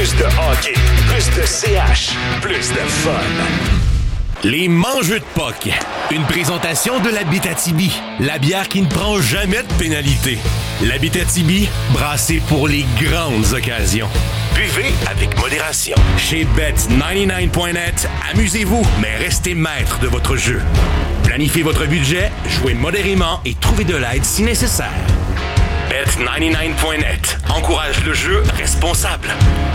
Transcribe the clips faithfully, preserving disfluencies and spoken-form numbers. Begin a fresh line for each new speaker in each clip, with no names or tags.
Plus de hockey, plus de C H, plus de fun.
Les Mangeux de P O C. Une présentation de l'Abitibi. La bière qui ne prend jamais de pénalité. L'Abitibi, brassée pour les grandes occasions. Buvez avec modération. Chez Bet quatre-vingt-dix-neuf point net, amusez-vous, mais restez maître de votre jeu. Planifiez votre budget, jouez modérément et trouvez de l'aide si nécessaire. Bet quatre-vingt-dix-neuf point net encourage le jeu responsable.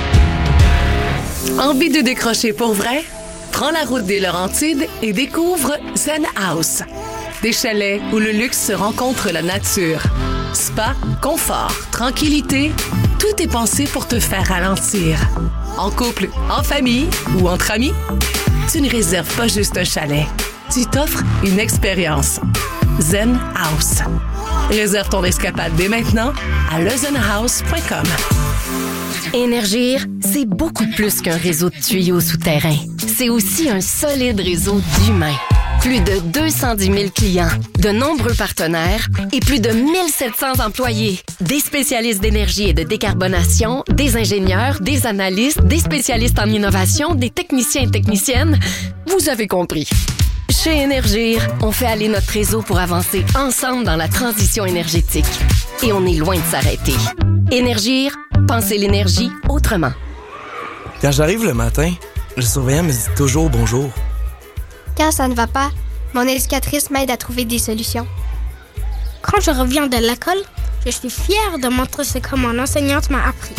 Envie de décrocher pour vrai? Prends la route des Laurentides et découvre Zen House. Des chalets où le luxe se rencontre la nature. Spa, confort, tranquillité, tout est pensé pour te faire ralentir. En couple, en famille ou entre amis, tu ne réserves pas juste un chalet. Tu t'offres une expérience. Zen House. Réserve ton escapade dès maintenant à le zen house point com.
Énergir, c'est beaucoup plus qu'un réseau de tuyaux souterrains. C'est aussi un solide réseau d'humains. Plus de deux cent dix mille clients, de nombreux partenaires et plus de mille sept cents employés. Des spécialistes d'énergie et de décarbonation, des ingénieurs, des analystes, des spécialistes en innovation, des techniciens et techniciennes. Vous avez compris. Chez Énergir, on fait aller notre réseau pour avancer ensemble dans la transition énergétique. Et on est loin de s'arrêter. Énergir, pensez l'énergie autrement.
Quand j'arrive le matin, le surveillant me dit toujours bonjour.
Quand ça ne va pas, mon éducatrice m'aide à trouver des solutions. Quand je reviens de l'école, je suis fière de montrer ce que mon enseignante m'a appris.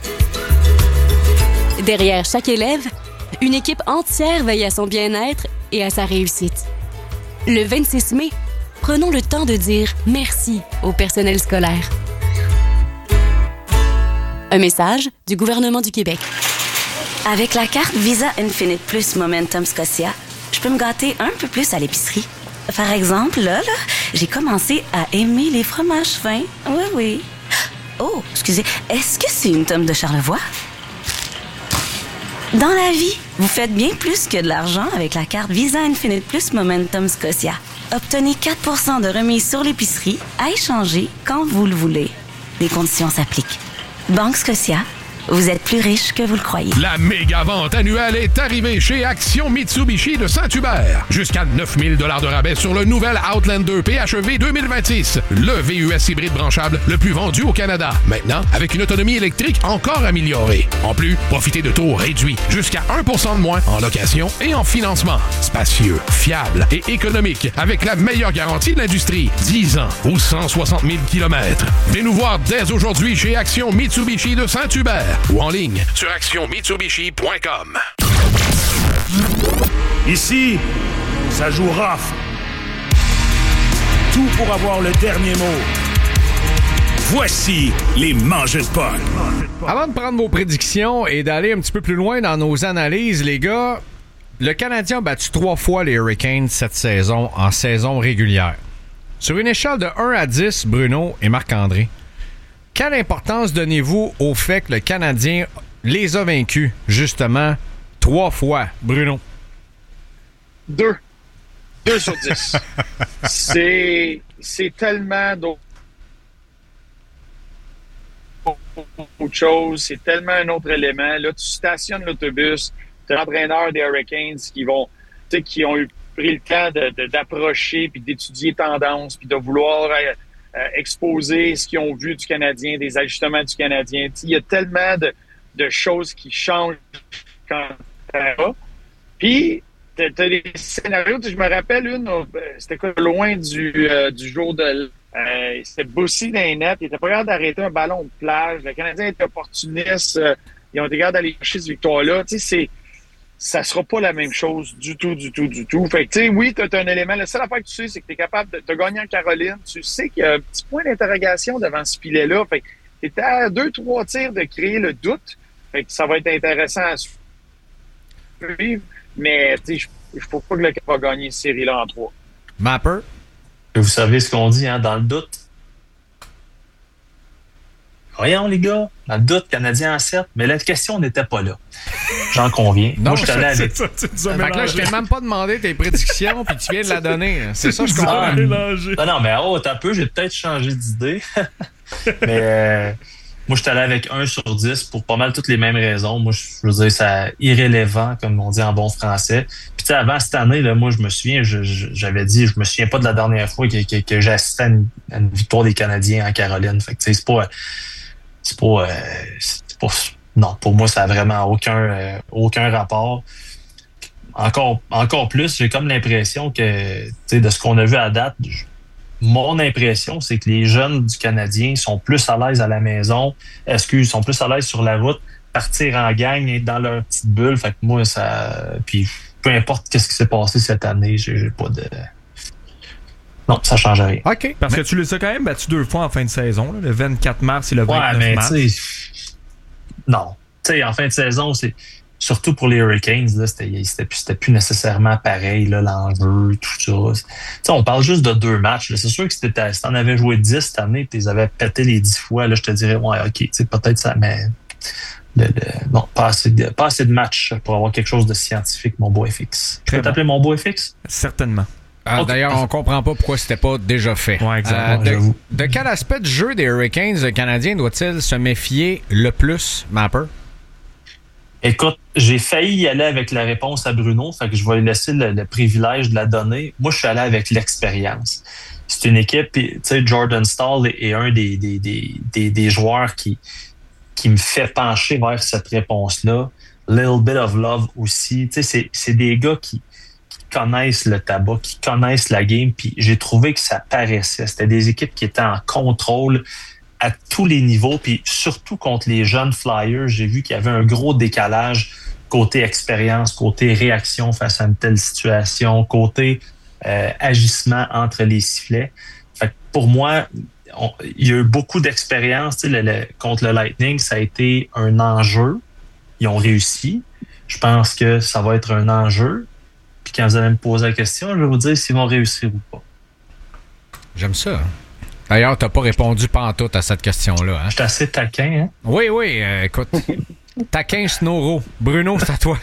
Derrière chaque élève, une équipe entière veille à son bien-être et à sa réussite. Le vingt-six mai, prenons le temps de dire merci au personnel scolaire. Un message du gouvernement du Québec.
Avec la carte Visa Infinite Plus Momentum Scotia, je peux me gâter un peu plus à l'épicerie. Par exemple, là, là, j'ai commencé à aimer les fromages fins. Oui, oui. Oh, excusez, est-ce que c'est une tome de Charlevoix? Dans la vie, vous faites bien plus que de l'argent avec la carte Visa Infinite Plus Momentum Scotia. Obtenez quatre pour cent de remise sur l'épicerie à échanger quand vous le voulez. Les conditions s'appliquent. Banque Scotia, vous êtes plus riche que vous le croyez.
La méga vente annuelle est arrivée chez Action Mitsubishi de Saint-Hubert. Jusqu'à neuf mille dollars de rabais sur le nouvel Outlander P H E V deux mille vingt-six. Le V U S hybride branchable le plus vendu au Canada. Maintenant, avec une autonomie électrique encore améliorée. En plus, profitez de taux réduits. Jusqu'à un pour cent de moins en location et en financement. Spacieux, fiable et économique. Avec la meilleure garantie de l'industrie. dix ans ou cent soixante mille kilomètres. Venez nous voir dès aujourd'hui chez Action Mitsubishi de Saint-Hubert. Ou en ligne sur action mitsubishi point com.
Ici, ça joue rough. Tout pour avoir le dernier mot. Voici les Mangeux de P O C.
Avant de prendre vos prédictions et d'aller un petit peu plus loin dans nos analyses, les gars, le Canadien a battu trois fois les Hurricanes cette saison en saison régulière. Sur une échelle de un à dix, Bruno et Marc-André, quelle importance donnez-vous au fait que le Canadien les a vaincus, justement, trois fois, Bruno?
Deux. Deux sur dix. c'est, c'est tellement d'autres choses, c'est tellement un autre élément. Là, tu stationnes l'autobus, tu es l'entraîneur des Hurricanes qui vont, tu sais, qui ont eu pris le temps de, de, d'approcher puis d'étudier tendances puis de vouloir euh, euh, exposer ce qu'ils ont vu du Canadien, des ajustements du Canadien. Il y a tellement de, de choses qui changent quand t'as là. Puis, t'as, t'as des scénarios, je me rappelle une, c'était quoi, loin du, euh, du jour de... Euh, c'était Bossy dans les nets, il était pas capable d'arrêter un ballon de plage. Le Canadien était opportuniste, euh, ils ont été capables d'aller chercher cette victoire-là. Tu sais, c'est... ça sera pas la même chose du tout, du tout, du tout. Fait que, tu sais, oui, t'as un élément. La seule affaire que tu sais, c'est que t'es capable de, de gagner en Caroline. Tu sais qu'il y a un petit point d'interrogation devant ce filet-là. Fait que t'es à deux, trois tirs de créer le doute. Fait que ça va être intéressant à suivre. Mais, tu sais, il faut pas que le Canadien va gagner cette série-là en trois.
Mapper?
Vous savez ce qu'on dit, hein, dans le doute. Voyons, les gars, dans le doute, Canadien en sept, mais la question n'était pas là. J'en conviens.
Non,
moi, je t'allais avec.
Ça, tu nous as fait que là, je t'ai même pas demandé tes prédictions, puis tu viens de la donner. C'est ça, je comprends.
Ah, non, non, mais oh, t'as peu, j'ai peut-être changé d'idée. mais, euh, Moi, je suis allé avec un sur dix pour pas mal toutes les mêmes raisons. Moi, je veux dire, c'est irrélevant, comme on dit en bon français. Puis, tu sais, avant cette année, là, moi, je me souviens, je, je, j'avais dit, je me souviens pas de la dernière fois que, que, que j'ai assisté à une, à une victoire des Canadiens en Caroline. Fait que, tu sais, c'est pas, c'est pas, euh, c'est pas, non, pour moi, ça a vraiment aucun, euh, aucun rapport. Encore, encore plus, j'ai comme l'impression que, tu sais, de ce qu'on a vu à date, je, mon impression, c'est que les jeunes du Canadien sont plus à l'aise à la maison, excuse, sont plus à l'aise sur la route, partir en gang, être dans leur petite bulle. Fait que moi, ça. Puis peu importe qu'est-ce qui s'est passé cette année, j'ai, j'ai pas de. Non, ça change rien.
OK. Parce mais... que tu les as quand même battus deux fois en fin de saison, là, le vingt-quatre mars et le vingt-neuf
ouais, mais
mars.
Tu sais. Non. Tu sais, en fin de saison, c'est. Surtout pour les Hurricanes, là, c'était, c'était, plus, c'était plus nécessairement pareil, là, l'enjeu, tout ça. T'sais, on parle juste de deux matchs. Là. C'est sûr que si, si t'en avais joué dix cette année, tu les avais pété les dix fois, là, je te dirais, ouais, OK, peut-être ça, mais le, le, non, pas assez, de, pas assez de matchs pour avoir quelque chose de scientifique, mon beau F X. Je peux bon. t'appeler mon beau F X?
Certainement.
Ah, okay. D'ailleurs, on comprend pas pourquoi c'était pas déjà fait.
Ouais, exactement.
Euh, de, de quel aspect du jeu des Hurricanes, le Canadien doit-il se méfier le plus, Mapper?
Écoute, j'ai failli y aller avec la réponse à Bruno, fait que je vais lui laisser le, le privilège de la donner. Moi, je suis allé avec l'expérience. C'est une équipe, tu sais, Jordan Staal est, est un des, des, des, des, des joueurs qui, qui me fait pencher vers cette réponse-là. Little bit of love aussi. Tu sais, c'est, c'est des gars qui, qui connaissent le tabac, qui connaissent la game, puis j'ai trouvé que ça paraissait. C'était des équipes qui étaient en contrôle à tous les niveaux, puis surtout contre les jeunes Flyers, j'ai vu qu'il y avait un gros décalage côté expérience, côté réaction face à une telle situation, côté euh, agissement entre les sifflets. Fait que pour moi, on, il y a eu beaucoup d'expérience. Tu sais, le, le, contre le Lightning, ça a été un enjeu. Ils ont réussi. Je pense que ça va être un enjeu. Puis quand vous allez me poser la question, je vais vous dire s'ils vont réussir ou pas.
J'aime ça. D'ailleurs, t'as pas répondu pantoute à cette question-là. Hein?
Je suis assez taquin, hein?
Oui, oui, euh, écoute. Taquin Snoro. Bruno, c'est à toi.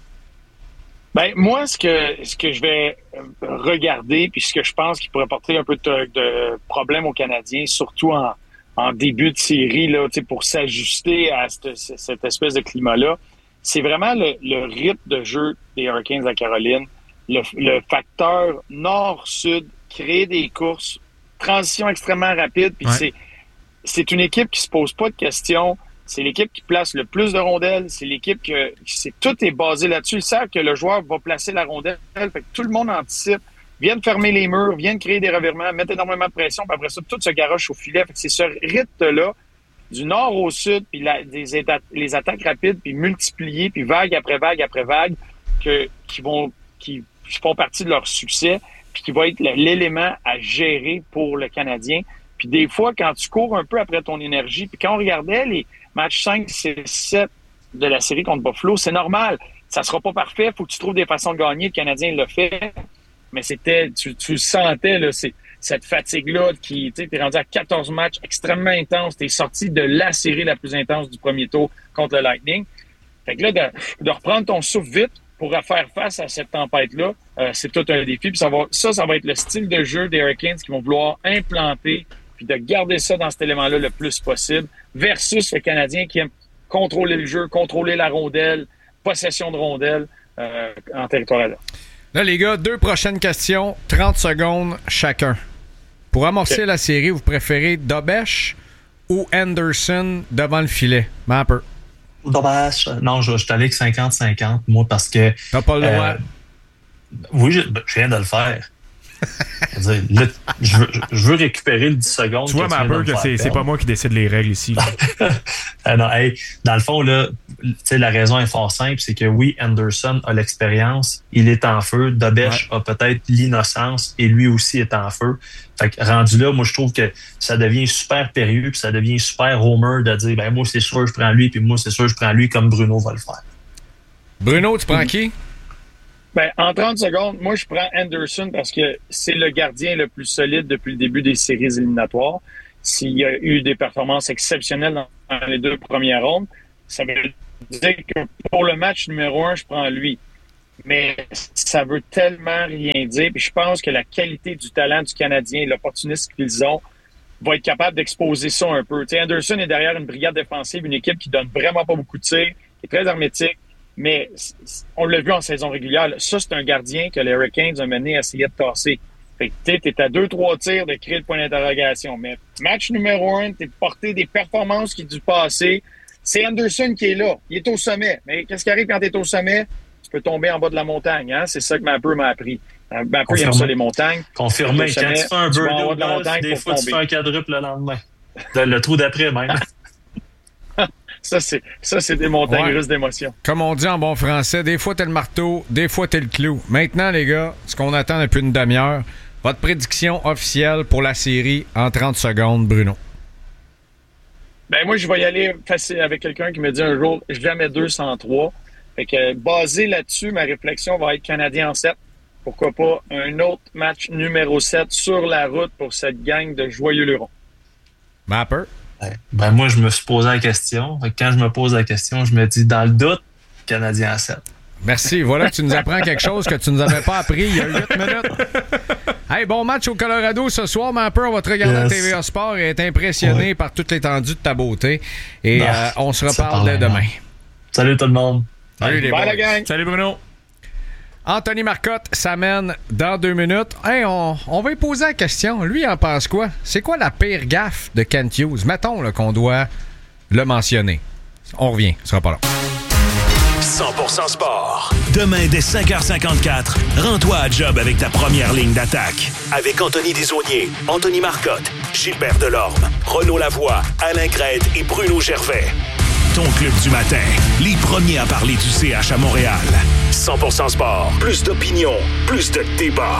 Ben, moi, ce que, ce que je vais regarder, puis ce que je pense qui pourrait porter un peu de, de problème aux Canadiens, surtout en, en début de série, là, pour s'ajuster à cette, cette espèce de climat-là, c'est vraiment le, le rythme de jeu des Hurricanes de la Caroline, le, le facteur nord-sud, créer des courses, transition extrêmement rapide, puis ouais. c'est, c'est une équipe qui se pose pas de questions. C'est l'équipe qui place le plus de rondelles. C'est l'équipe que c'est, tout est basé là-dessus. Ils savent que le joueur va placer la rondelle. Fait que tout le monde anticipe. Viennent fermer les murs, viennent créer des revirements, mettre énormément de pression. Puis après ça, tout se garoche au filet. Fait que c'est ce rythme-là, du nord au sud, puis la, des éta- les attaques rapides, puis multipliées, puis vague après vague après vague, que, qui vont qui font partie de leur succès, puis qui va être l'élément à gérer pour le Canadien. Puis des fois, quand tu cours un peu après ton énergie, puis quand on regardait les matchs cinq, six, sept de la série contre Buffalo, c'est normal. Ça sera pas parfait. Faut que tu trouves des façons de gagner. Le Canadien l'a fait. Mais c'était, tu, tu sentais, là, c'est, cette fatigue-là qui, tu sais, t'es rendu à quatorze matchs extrêmement intenses. T'es sorti de la série la plus intense du premier tour contre le Lightning. Fait que là, de, de reprendre ton souffle vite pour faire face à cette tempête-là, euh, c'est tout un défi. Puis ça va, ça, ça va être le style de jeu des Hurricanes qui vont vouloir implanter puis de garder ça dans cet élément-là le plus possible, versus le Canadien qui aime contrôler le jeu, contrôler la rondelle, possession de rondelle euh, en territoire adverse.
Là, les gars, deux prochaines questions, trente secondes chacun. Pour amorcer okay. la série, vous préférez Dobeš ou Anderson devant le filet? Mapper.
Dobeš. Non, je, je suis allé avec cinquante cinquante, moi, parce que...
T'as pas le droit. Euh,
oui, je, je viens de le faire. Dire, là, je, veux, je veux récupérer le dix secondes.
Tu vois, ma peur que c'est, c'est pas moi qui décide les règles ici.
ah non, hey, dans le fond, là, la raison est fort simple, c'est que oui, Anderson a l'expérience, il est en feu. Dobeš ouais. a peut-être l'innocence et lui aussi est en feu. Fait que rendu là, moi, je trouve que ça devient super périlleux puis ça devient super homer de dire, ben moi, c'est sûr, je prends lui puis moi, c'est sûr, je prends lui comme Bruno va le faire.
Bruno, tu prends mmh. qui?
Ben, en trente secondes, moi, je prends Anderson parce que c'est le gardien le plus solide depuis le début des séries éliminatoires. S'il y a eu des performances exceptionnelles dans les deux premières rondes, ça veut dire que pour le match numéro un, je prends lui. Mais ça veut tellement rien dire. Puis je pense que la qualité du talent du Canadien et l'opportunisme qu'ils ont va être capable d'exposer ça un peu. T'sais, Anderson est derrière une brigade défensive, une équipe qui donne vraiment pas beaucoup de tirs, qui est très hermétique, mais on l'a vu en saison régulière. Là, ça, c'est un gardien que les Hurricanes ont mené à essayer de tasser. Fait que tu es à deux trois tirs de créer le point d'interrogation. Mais match numéro un, tu es porté des performances qui du passé. C'est Anderson qui est là. Il est au sommet. Mais qu'est-ce qui arrive quand tu es au sommet? Tu peux tomber en bas de la montagne. Hein? C'est ça que Mapper m'a appris. Mapper, il aime ça, les montagnes.
Confirmé. Quand tu fais un
bird
de la montagne, des fois, tu fais un quadruple le lendemain. Le trou d'après, même.
Ça, c'est, ça, c'est des montagnes
ouais.
russes d'émotions.
Comme on dit en bon français, des fois, t'es le marteau, des fois, t'es le clou. Maintenant, les gars, ce qu'on attend depuis une demi-heure, votre prédiction officielle pour la série en trente secondes, Bruno.
Ben moi, je vais y aller facile avec quelqu'un qui me dit un jour, jamais deux sans trois. Fait que, basé là-dessus, ma réflexion va être Canadien en sept. Pourquoi pas un autre match numéro sept sur la route pour cette gang de joyeux lurons.
Mapper?
Ben moi, je me suis posé la question. Quand je me pose la question, je me dis, dans le doute, Canadien en sept.
Merci. Voilà que tu nous apprends quelque chose que tu nous avais pas appris il y a huit minutes. Hey, bon match au Colorado ce soir, Mapper. On va te regarder yes. à T V A Sport et être impressionné ouais. par toute l'étendue de ta beauté. Et non, euh, on se reparle dès demain.
Salut tout le monde.
Salut les
Bye la gang.
Salut Bruno.
Anthony Marcotte s'amène dans deux minutes. Hey, on, on va lui poser la question. Lui, il en pense quoi? C'est quoi la pire gaffe de Kent Hughes? Mettons là, qu'on doit le mentionner. On revient. Ce sera pas long.
cent pour cent sport. Demain, dès cinq heures cinquante-quatre, rends-toi à job avec ta première ligne d'attaque. Avec Anthony Desaulniers, Anthony Marcotte, Gilbert Delorme, Renaud Lavoie, Alain Crête et Bruno Gervais. Ton club du matin, les premiers à parler du C H à Montréal. cent pour cent sport. Plus d'opinion, plus de débat.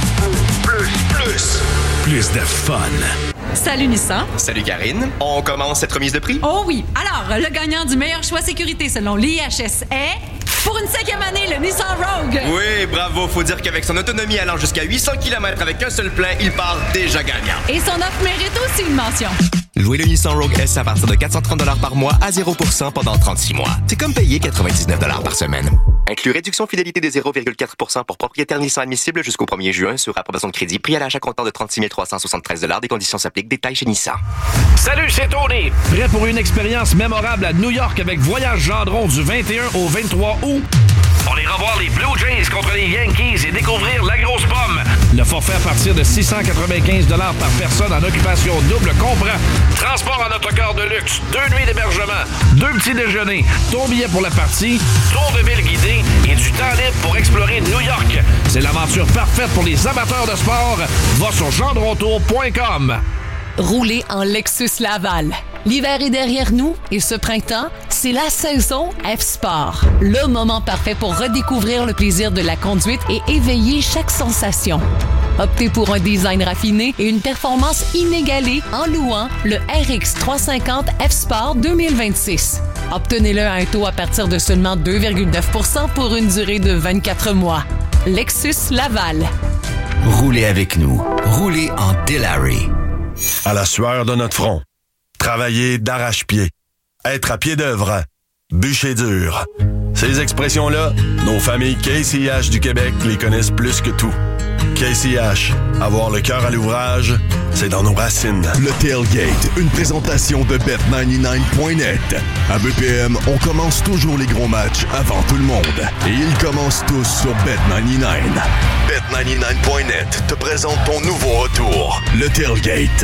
Plus, plus, plus de fun.
Salut Nissan.
Salut Karine. On commence cette remise de prix?
Oh oui. Alors, le gagnant du meilleur choix sécurité selon l'I H S est... Pour une cinquième année, le Nissan Rogue.
Oui, bravo. Faut dire qu'avec son autonomie allant jusqu'à huit cents kilomètres avec un seul plein, il part déjà gagnant.
Et son offre mérite aussi une mention.
Louez le Nissan Rogue S à partir de quatre cent trente dollars par mois à zéro pour cent pendant trente-six mois. C'est comme payer quatre-vingt-dix-neuf dollars par semaine. Inclus réduction fidélité de zéro virgule quatre pour cent pour propriétaire Nissan admissible jusqu'au premier juin sur approbation de crédit. Prix à l'achat comptant de trente-six mille trois cent soixante-treize dollars. Des conditions s'appliquent. Détails chez Nissan.
Salut, c'est Tony. Prêt pour une expérience mémorable à New York avec Voyage Gendron du vingt et un au vingt-trois août? On ira voir les Blue Jays contre les Yankees et découvrir la grosse pomme. Le forfait à partir de six cent quatre-vingt-quinze dollars par personne en occupation double comprend transport en autocar de luxe, deux nuits d'hébergement, deux petits déjeuners, ton billet pour la partie, tour de ville guidé et du temps libre pour explorer New York. C'est l'aventure parfaite pour les amateurs de sport. Va sur gendrontour point com.
Rouler en Lexus Laval. L'hiver est derrière nous et ce printemps, c'est la saison F-Sport. Le moment parfait pour redécouvrir le plaisir de la conduite et éveiller chaque sensation. Optez pour un design raffiné et une performance inégalée en louant le R X trois cent cinquante F-Sport deux mille vingt-six. Obtenez-le à un taux à partir de seulement deux virgule neuf pour cent pour une durée de vingt-quatre mois. Lexus Laval.
Roulez avec nous. Roulez en Delary.
À la sueur de notre front. Travailler d'arrache-pied. Être à pied d'œuvre. Bûcher dur. Ces expressions-là, nos familles K C H du Québec les connaissent plus que tout. K C H, avoir le cœur à l'ouvrage, c'est dans nos racines.
Le Tailgate, une présentation de bet quatre-vingt-dix-neuf point net. À B P M, on commence toujours les gros matchs avant tout le monde. Et ils commencent tous sur bet quatre-vingt-dix-neuf. bet quatre-vingt-dix-neuf point net te présente ton nouveau retour, le Tailgate.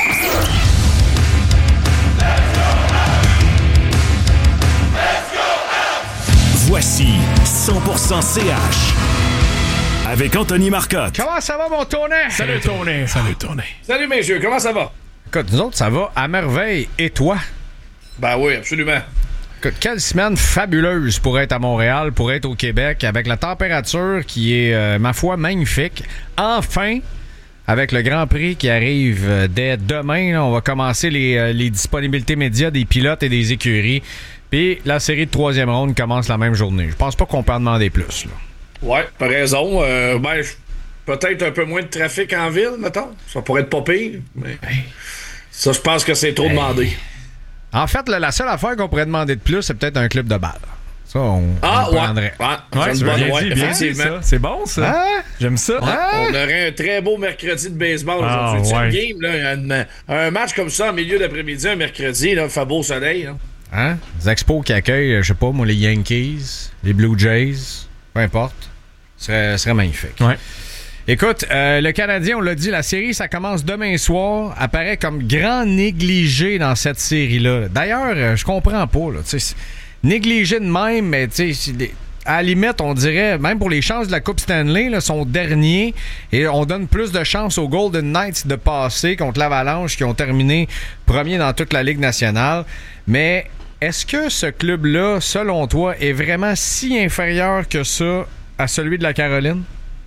Voici cent pour cent C H avec Anthony Marcotte.
Comment ça va, mon Tony?
Salut, Tony.
Salut, Tony.
Salut, messieurs. Comment ça va?
Écoute, nous autres, ça va à merveille. Et toi?
Ben oui, absolument.
Écoute, quelle semaine fabuleuse pour être à Montréal, pour être au Québec, avec la température qui est, euh, ma foi, magnifique. Enfin, avec le Grand Prix qui arrive euh, dès demain, là, on va commencer les, euh, les disponibilités médias des pilotes et des écuries. Puis la série de troisième ronde commence la même journée. Je pense pas qu'on peut en demander plus, là.
Ouais, t'as raison. Euh, ben, peut-être un peu moins de trafic en ville, mettons. Ça pourrait être pas pire, mais hey. Ça, je pense que c'est trop hey. demandé.
En fait, là, la seule affaire qu'on pourrait demander de plus, c'est peut-être un club de balle. Ça, on,
ah,
on le prendrait.
Ouais,
ouais,
ouais,
c'est
bon,
bien
ouais,
dit, bien
effectivement.
ça. C'est bon, ça.
Hein?
J'aime ça.
Ouais,
Hein?
on aurait un très beau mercredi de baseball
ah,
aujourd'hui.
Ouais.
Une game, là, un, un match comme ça en milieu d'après-midi, un mercredi, là, fait beau soleil. Hein?
Hein? Les expos qui accueillent, je sais pas, moi, les Yankees, les Blue Jays, peu importe. Ce serait, serait magnifique.
Ouais.
Écoute, euh, le Canadien, on l'a dit, la série, ça commence demain soir. Apparaît comme grand négligé dans cette série-là. D'ailleurs, euh, je comprends pas. Là, négligé de même, mais tu sais, à la limite, on dirait, même pour les chances de la Coupe Stanley, là, sont derniers. Et on donne plus de chances aux Golden Knights de passer contre l'Avalanche qui ont terminé premier dans toute la Ligue nationale. Mais est-ce que ce club-là, selon toi, est vraiment si inférieur que ça à celui de la Caroline?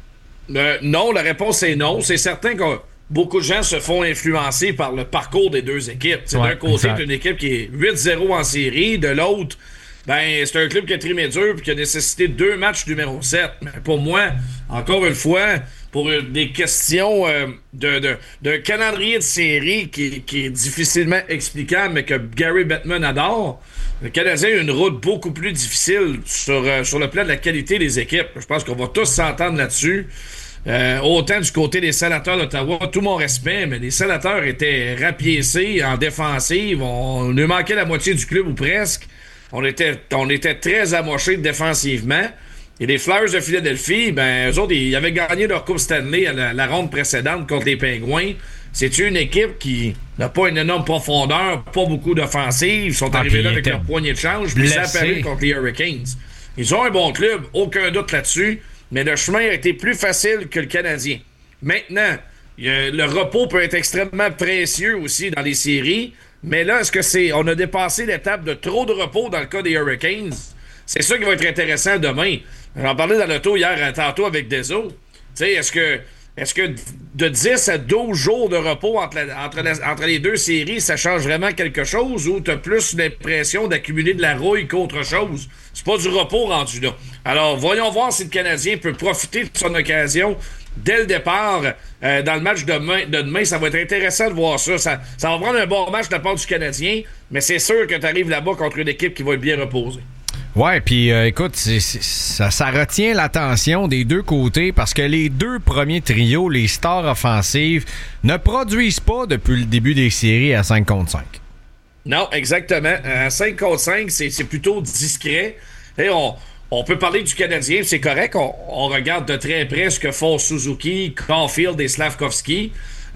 Euh, non, la réponse est non. C'est certain que beaucoup de gens se font influencer par le parcours des deux équipes. C'est
ouais,
d'un côté,
exact.
c'est une équipe qui est huit zéro en série. De l'autre, ben, c'est un club qui a trimé dur et qui a nécessité deux matchs numéro sept. Mais pour moi, encore une fois, pour des questions euh, de, de, d'un calendrier de série qui, qui est difficilement explicable, mais que Gary Bettman adore, le Canadien a une route beaucoup plus difficile sur, euh, sur le plan de la qualité des équipes. Je pense qu'on va tous s'entendre là-dessus. Euh, autant du côté des Sénateurs d'Ottawa, tout mon respect, mais les Sénateurs étaient rapiécés en défensive. On, on lui manquait la moitié du club ou presque. On était, on était très amochés défensivement. Et les Flyers de Philadelphie, ben, eux autres, ils avaient gagné leur Coupe Stanley à la, la ronde précédente contre les Pingouins. C'est une équipe qui n'a pas une énorme profondeur, pas beaucoup d'offensive. Ils sont
ah,
arrivés là avec leur poignée de change, puis ça a paru contre les Hurricanes. Ils ont un bon club, aucun doute là-dessus, mais le chemin a été plus facile que le Canadien. Maintenant, y a, le repos peut être extrêmement précieux aussi dans les séries, mais là, est-ce que c'est... On a dépassé l'étape de trop de repos dans le cas des Hurricanes. C'est ça qui va être intéressant demain. J'en parlais dans l'auto hier, tantôt avec Deso. Tu sais, est-ce que... Est-ce que de dix à douze jours de repos entre, la, entre, la, entre les deux séries, ça change vraiment quelque chose ou tu as plus l'impression d'accumuler de la rouille qu'autre chose? C'est pas du repos rendu là. Alors, voyons voir si le Canadien peut profiter de son occasion dès le départ euh, dans le match de demain, de demain. Ça va être intéressant de voir ça. ça. Ça va prendre un bon match de la part du Canadien, mais c'est sûr que tu arrives là-bas contre une équipe qui va être bien reposée.
Ouais, puis euh, écoute, c'est, c'est, ça, ça retient l'attention des deux côtés parce que les deux premiers trios, les stars offensives, ne produisent pas depuis le début des séries à cinq contre cinq.
Non, exactement. À cinq contre cinq, c'est, c'est plutôt discret. Et on, on peut parler du Canadien, c'est correct. On, on regarde de très près ce que font Suzuki, Caulfield et Slavkovski.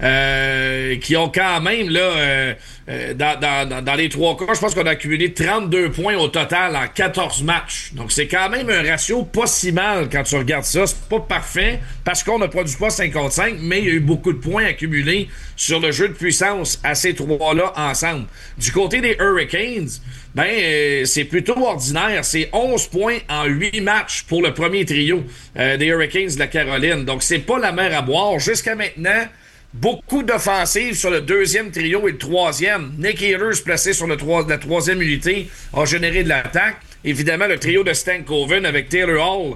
Euh, qui ont quand même là euh, euh, dans, dans, dans les trois cas, je pense qu'on a accumulé trente-deux points au total en quatorze matchs. Donc c'est quand même un ratio pas si mal quand tu regardes ça. C'est pas parfait parce qu'on ne produit pas cinquante-cinq, mais il y a eu beaucoup de points accumulés sur le jeu de puissance à ces trois-là ensemble. Du côté des Hurricanes, ben euh, c'est plutôt ordinaire. C'est onze points en huit matchs pour le premier trio euh, des Hurricanes de la Caroline. Donc c'est pas la mer à boire. Jusqu'à maintenant, beaucoup d'offensives sur le deuxième trio et le troisième. Nick Ehlers, placé sur le trois, la troisième unité, a généré de l'attaque. Évidemment, le trio de Stankoven avec Taylor Hall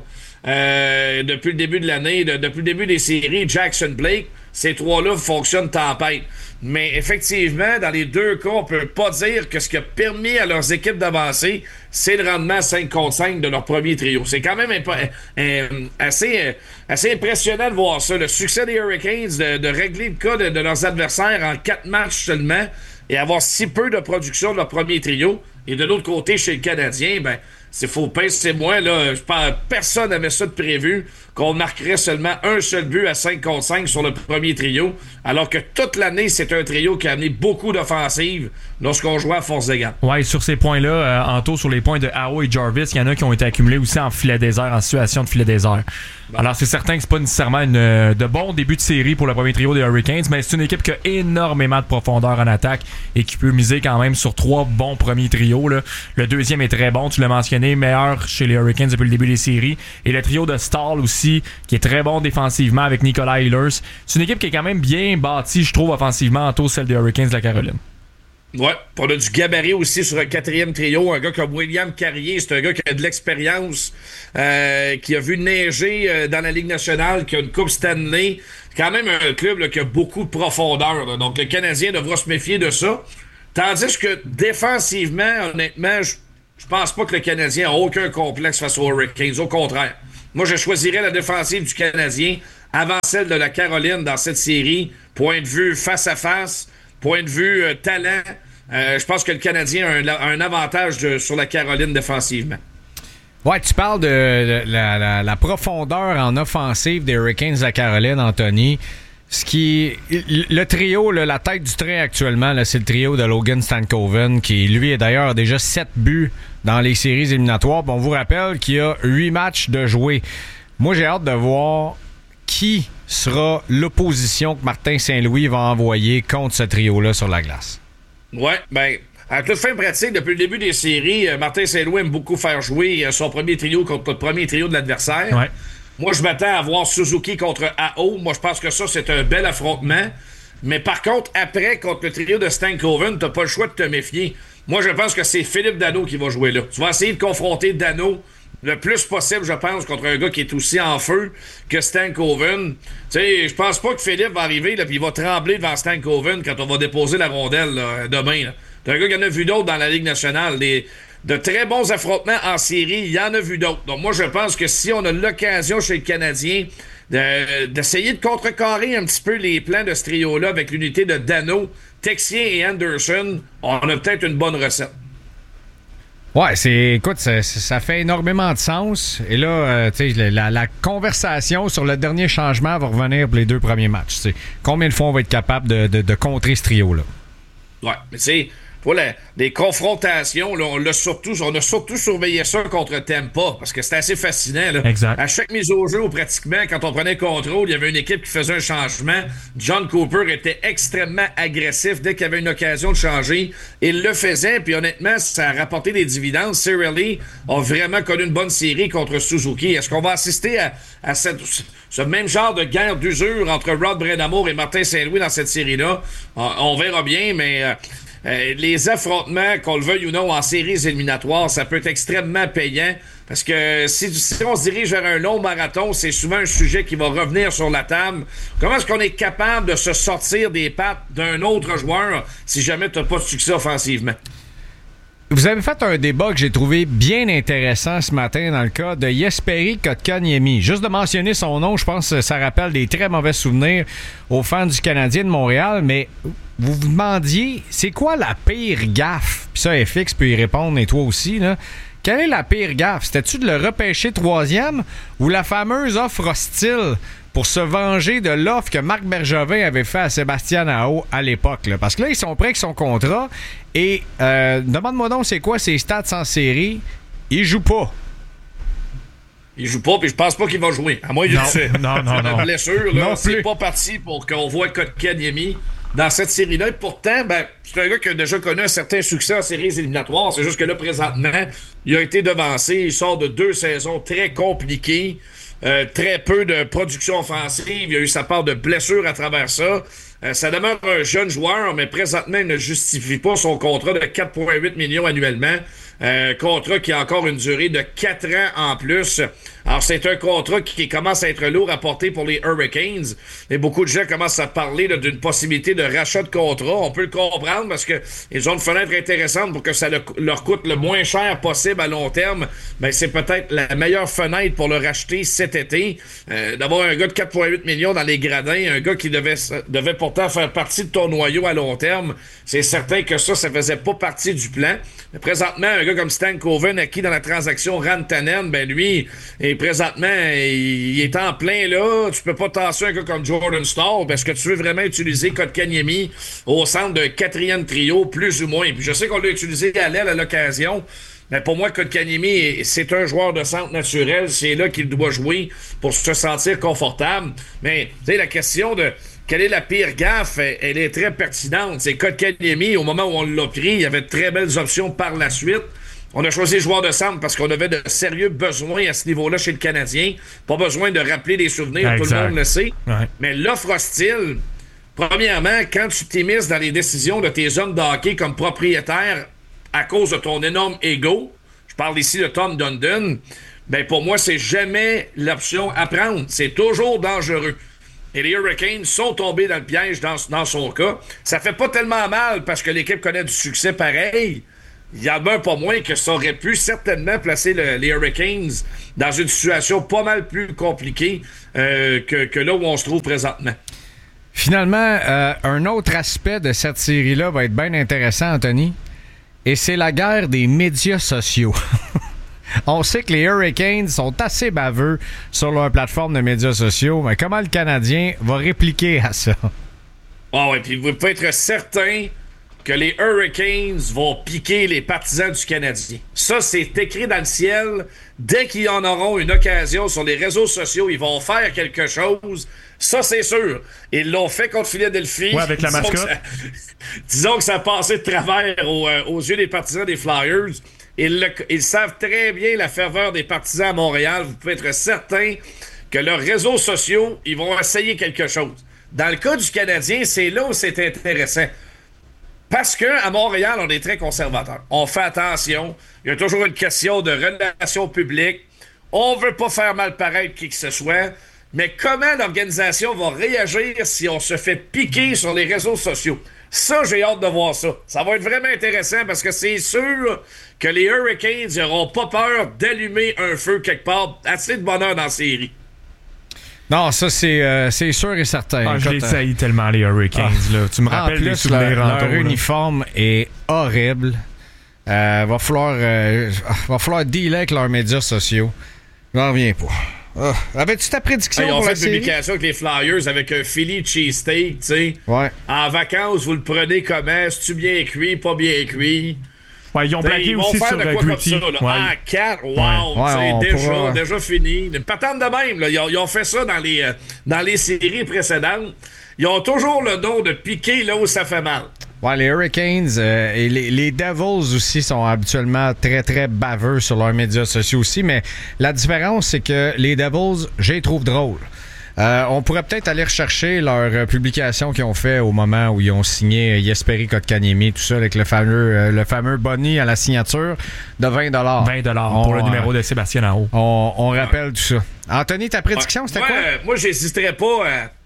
euh, depuis le début de l'année, de, depuis le début des séries, Jackson Blake, ces trois-là fonctionnent tempête. Mais effectivement, dans les deux cas, on peut pas dire que ce qui a permis à leurs équipes d'avancer, c'est le rendement cinq contre cinq de leur premier trio. C'est quand même imp- euh, assez, euh, assez impressionnant de voir ça. Le succès des Hurricanes de, de régler le cas de, de leurs adversaires en quatre matchs seulement et avoir si peu de production de leur premier trio. Et de l'autre côté, chez le Canadien, ben, c'est faux pince, moi, là, je pense, personne n'avait ça de prévu, qu'on marquerait seulement un seul but à cinq contre cinq sur le premier trio, alors que toute l'année, c'est un trio qui a amené beaucoup d'offensives lorsqu'on jouait à force d'égale.
Ouais, sur ces points-là, euh, Anto, sur les points de Aho et Jarvis, il y en a qui ont été accumulés aussi en filet désert, en situation de filet désert. Bon. Alors, c'est certain que c'est pas nécessairement une, de bon début de série pour le premier trio des Hurricanes, mais c'est une équipe qui a énormément de profondeur en attaque et qui peut miser quand même sur trois bons premiers trios, là. Le deuxième est très bon, tu l'as mentionné, meilleur chez les Hurricanes depuis le début des séries. Et le trio de Stahl aussi, qui est très bon défensivement avec Nikolai Ehlers. C'est une équipe qui est quand même bien bâtie, je trouve, offensivement, en tout celle des Hurricanes de la Caroline.
Ouais, on a du gabarit aussi sur un quatrième trio. Un gars comme William Carrier, c'est un gars qui a de l'expérience, euh, qui a vu neiger euh, dans la Ligue nationale, qui a une Coupe Stanley. C'est quand même un club là, qui a beaucoup de profondeur. Là. Donc le Canadien devra se méfier de ça. Tandis que défensivement, honnêtement, je je pense pas que le Canadien a aucun complexe face aux Hurricanes. Au contraire. Moi, je choisirais la défensive du Canadien avant celle de la Caroline dans cette série. Point de vue face-à-face, point de vue euh, talent. Euh, je pense que le Canadien a un, a un avantage de, sur la Caroline défensivement.
Ouais, tu parles de, de la, la, la profondeur en offensive des Hurricanes de la Caroline, Anthony. Ce qui le trio, là, la tête du train actuellement, là, c'est le trio de Logan Stankoven, qui lui est d'ailleurs déjà sept buts dans les séries éliminatoires. Bon, on vous rappelle qu'il y a huit matchs de jouer. Moi, j'ai hâte de voir qui sera l'opposition que Martin Saint-Louis va envoyer contre ce trio-là sur la glace.
Ouais, ben, à toute fin pratique, depuis le début des séries, Martin Saint-Louis aime beaucoup faire jouer son premier trio contre le premier trio de l'adversaire.
Ouais.
Moi, je m'attends à voir Suzuki contre A O. Moi, je pense que ça, c'est un bel affrontement. Mais par contre, après, contre le trio de Stankoven, t'as pas le choix de te méfier. Moi, je pense que c'est Philippe Danault qui va jouer là. Tu vas essayer de confronter Danault le plus possible, je pense, contre un gars qui est aussi en feu que Stankoven. Tu sais, je pense pas que Philippe va arriver là, puis il va trembler devant Stankoven quand on va déposer la rondelle là, demain. Là. T'as un gars qui en a vu d'autres dans la Ligue nationale. Des, de très bons affrontements en série, il y en a vu d'autres. Donc moi, je pense que si on a l'occasion chez le Canadien de, d'essayer de contrecarrer un petit peu les plans de ce trio-là avec l'unité de Danault, Texier et Anderson, on a peut-être une bonne recette.
Ouais, c'est, écoute, ça, ça fait énormément de sens. Et là, euh, tu sais, la, la conversation sur le dernier changement va revenir pour les deux premiers matchs. T'sais. Combien de fois on va être capable de, de, de contrer ce trio-là?
Ouais, mais tu sais, pour la, les confrontations, là, on, l'a surtout, on a surtout surveillé ça contre Tampa, parce que c'était assez fascinant. Là.
Exact. À
chaque mise au jeu, ou pratiquement, quand on prenait contrôle, il y avait une équipe qui faisait un changement. John Cooper était extrêmement agressif dès qu'il y avait une occasion de changer. Il le faisait, puis honnêtement, ça a rapporté des dividendes. Cirelli a vraiment connu une bonne série contre Suzuki. Est-ce qu'on va assister à, à cette, ce même genre de guerre d'usure entre Rod Brind'Amour et Martin Saint-Louis dans cette série-là? On, on verra bien, mais... Euh, Euh, les affrontements, qu'on le veuille ou non, en séries éliminatoires, ça peut être extrêmement payant parce que si, si on se dirige vers un long marathon, c'est souvent un sujet qui va revenir sur la table. Comment est-ce qu'on est capable de se sortir des pattes d'un autre joueur si jamais tu n'as pas de succès offensivement?
Vous avez fait un débat que j'ai trouvé bien intéressant ce matin dans le cas de Jesperi Kotkaniemi. Juste de mentionner son nom, je pense que ça rappelle des très mauvais souvenirs aux fans du Canadien de Montréal, mais vous vous demandiez, c'est quoi la pire gaffe? Puis ça, F X peut y répondre, et toi aussi, là. Quelle est la pire gaffe? C'était-tu de le repêcher troisième ou la fameuse offre hostile pour se venger de l'offre que Marc Bergevin avait fait à Sébastien Aho à l'époque? Là? Parce que là, ils sont prêts avec son contrat et euh, demande-moi donc c'est quoi ses stats en série. Il joue pas.
Il joue pas, puis je pense pas qu'il va jouer. À moins d'une
non, non, non,
blessure, là,
non
c'est
plus.
pas parti pour qu'on voit Kotkaniemi dans cette série-là. Et pourtant, ben, c'est un gars qui a déjà connu un certain succès en séries éliminatoires. C'est juste que là, présentement, il a été devancé. Il sort de deux saisons très compliquées. Euh, très peu de production offensive. Il a eu sa part de blessures à travers ça. Euh, ça demeure un jeune joueur, mais présentement, il ne justifie pas son contrat de quatre virgule huit millions annuellement. Euh, contrat qui a encore une durée de quatre ans en plus. Alors, c'est un contrat qui commence à être lourd à porter pour les Hurricanes. Et beaucoup de gens commencent à parler là, d'une possibilité de rachat de contrat. On peut le comprendre parce que ils ont une fenêtre intéressante pour que ça le, leur coûte le moins cher possible à long terme. Ben, c'est peut-être la meilleure fenêtre pour le racheter cet été. Euh, d'avoir un gars de quatre virgule huit millions dans les gradins, un gars qui devait, devait pourtant faire partie de ton noyau à long terme. C'est certain que ça, ça faisait pas partie du plan. Mais présentement, un gars comme Stankoven, acquis dans la transaction Rantanen, ben lui, et présentement, il, il est en plein là. Tu peux pas tasser un gars comme Jordan Staal parce que tu veux vraiment utiliser Kotkaniemi au centre d'un quatrième trio, plus ou moins. Puis je sais qu'on l'a utilisé à l'aile à l'occasion. Mais pour moi, Kotkaniemi, c'est un joueur de centre naturel. C'est là qu'il doit jouer pour se sentir confortable. Mais, tu sais, la question de quelle est la pire gaffe, elle, elle est très pertinente. C'est Kotkaniemi, au moment où on l'a pris, il y avait de très belles options par la suite. On a choisi joueur de centre parce qu'on avait de sérieux besoins à ce niveau-là chez le Canadien. Pas besoin de rappeler des souvenirs, exact. Tout le monde le sait.
Ouais.
Mais l'offre hostile, premièrement, quand tu t'immisces dans les décisions de tes hommes de hockey comme propriétaire à cause de ton énorme ego, je parle ici de Tom Dundon, ben pour moi, c'est jamais l'option à prendre. C'est toujours dangereux. Et les Hurricanes sont tombés dans le piège dans, dans son cas. Ça fait pas tellement mal parce que l'équipe connaît du succès pareil, il y en a pas moins que ça aurait pu certainement placer le, les Hurricanes dans une situation pas mal plus compliquée euh, que, que là où on se trouve présentement.
Finalement, euh, un autre aspect de cette série-là va être bien intéressant, Anthony, et c'est la guerre des médias sociaux. On sait que les Hurricanes sont assez baveux sur leur plateforme de médias sociaux, mais comment le Canadien va répliquer à ça?
Ah ouais, puis vous pouvez être certain que les Hurricanes vont piquer les partisans du Canadien. Ça, c'est écrit dans le ciel. Dès qu'ils en auront une occasion sur les réseaux sociaux, ils vont faire quelque chose. Ça, c'est sûr. Ils l'ont fait contre Philadelphie.
Ouais, avec la
disons
mascotte.
Que ça, disons que ça a passé de travers aux, euh, aux yeux des partisans des Flyers. Ils, le, ils savent très bien la ferveur des partisans à Montréal. Vous pouvez être certain que leurs réseaux sociaux, ils vont essayer quelque chose. Dans le cas du Canadien, c'est là où c'est intéressant. Parce qu'à Montréal, on est très conservateur. On fait attention. Il y a toujours une question de relations publiques. On veut pas faire mal paraître qui que ce soit. Mais comment l'organisation va réagir si on se fait piquer sur les réseaux sociaux? Ça, j'ai hâte de voir ça. Ça va être vraiment intéressant parce que c'est sûr que les Hurricanes n'auront pas peur d'allumer un feu quelque part. Assez de bonheur dans la série.
Non, ça, c'est, euh, c'est sûr et certain.
Ah, je
Écoute,
les haïs tellement, les Hurricanes.
Ah,
là. Tu me rappelles
plus,
des souvenirs
leur,
en
leur uniforme est horrible. Euh, va falloir euh, va falloir dealer avec leurs médias sociaux. Je n'en reviens pas. Ah. Avais-tu ta prédiction
ah, ils ont
pour
fait
la
une
série?
publication avec les Flyers avec un Philly cheesesteak, tu sais.
Ouais.
En vacances, vous le prenez comment? Est-ce-tu bien cuit, pas bien cuit?
Ouais, ils ont blagué
ils
aussi
vont faire
sur
de quoi
Gritty.
comme ça, là.
Ouais.
Ah, quatre, wow,
Ouais.
c'est
Ouais,
déjà,
pourra...
déjà fini. Une patente de même, là. Ils, ont, ils ont fait ça dans les, euh, dans les séries précédentes. Ils ont toujours le don de piquer là où ça fait mal.
Ouais, les Hurricanes euh, et les, les Devils aussi sont habituellement très, très baveux sur leurs médias sociaux aussi, mais la différence, c'est que les Devils, je les trouve drôles. Euh, on pourrait peut-être aller rechercher leur euh, publication qu'ils ont fait au moment où ils ont signé Jesperi Kotkaniemi, tout ça, avec le fameux, euh, le fameux boni à la signature de vingt dollars.
vingt dollars pour le numéro de Sébastien Aho.
On, on rappelle tout ça. Anthony, ta prédiction,
Ouais,
c'était
moi,
quoi?
euh, moi, j'hésiterais pas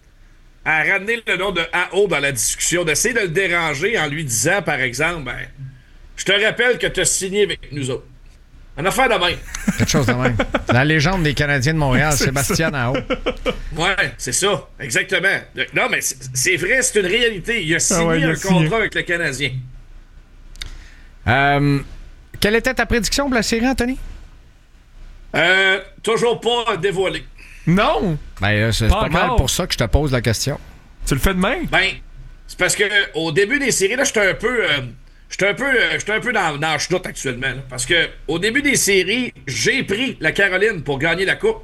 à, à ramener le nom de Aho dans la discussion, d'essayer de le déranger en lui disant, par exemple, ben, je te rappelle que tu as signé avec nous autres. Une affaire de même.
Quelque chose de même. La légende des Canadiens de Montréal, Sébastien Aho.
Ouais, c'est ça, exactement. Non, mais c'est, c'est vrai, c'est une réalité. Il a signé
ah ouais, il a
un
signé.
contrat avec le Canadien.
Euh, quelle était ta prédiction pour la série, Anthony?
Euh, toujours pas dévoilé.
Non!
Ben, euh, c'est
Pas
pas, mal
encore.
pour ça que je te pose la question.
Tu le fais de même?
Ben, c'est parce que au début des séries, là, j'étais un peu. Euh, j'étais un peu, euh, j'étais un peu dans, dans la chenoute actuellement. Là, parce que au début des séries, j'ai pris la Caroline pour gagner la coupe.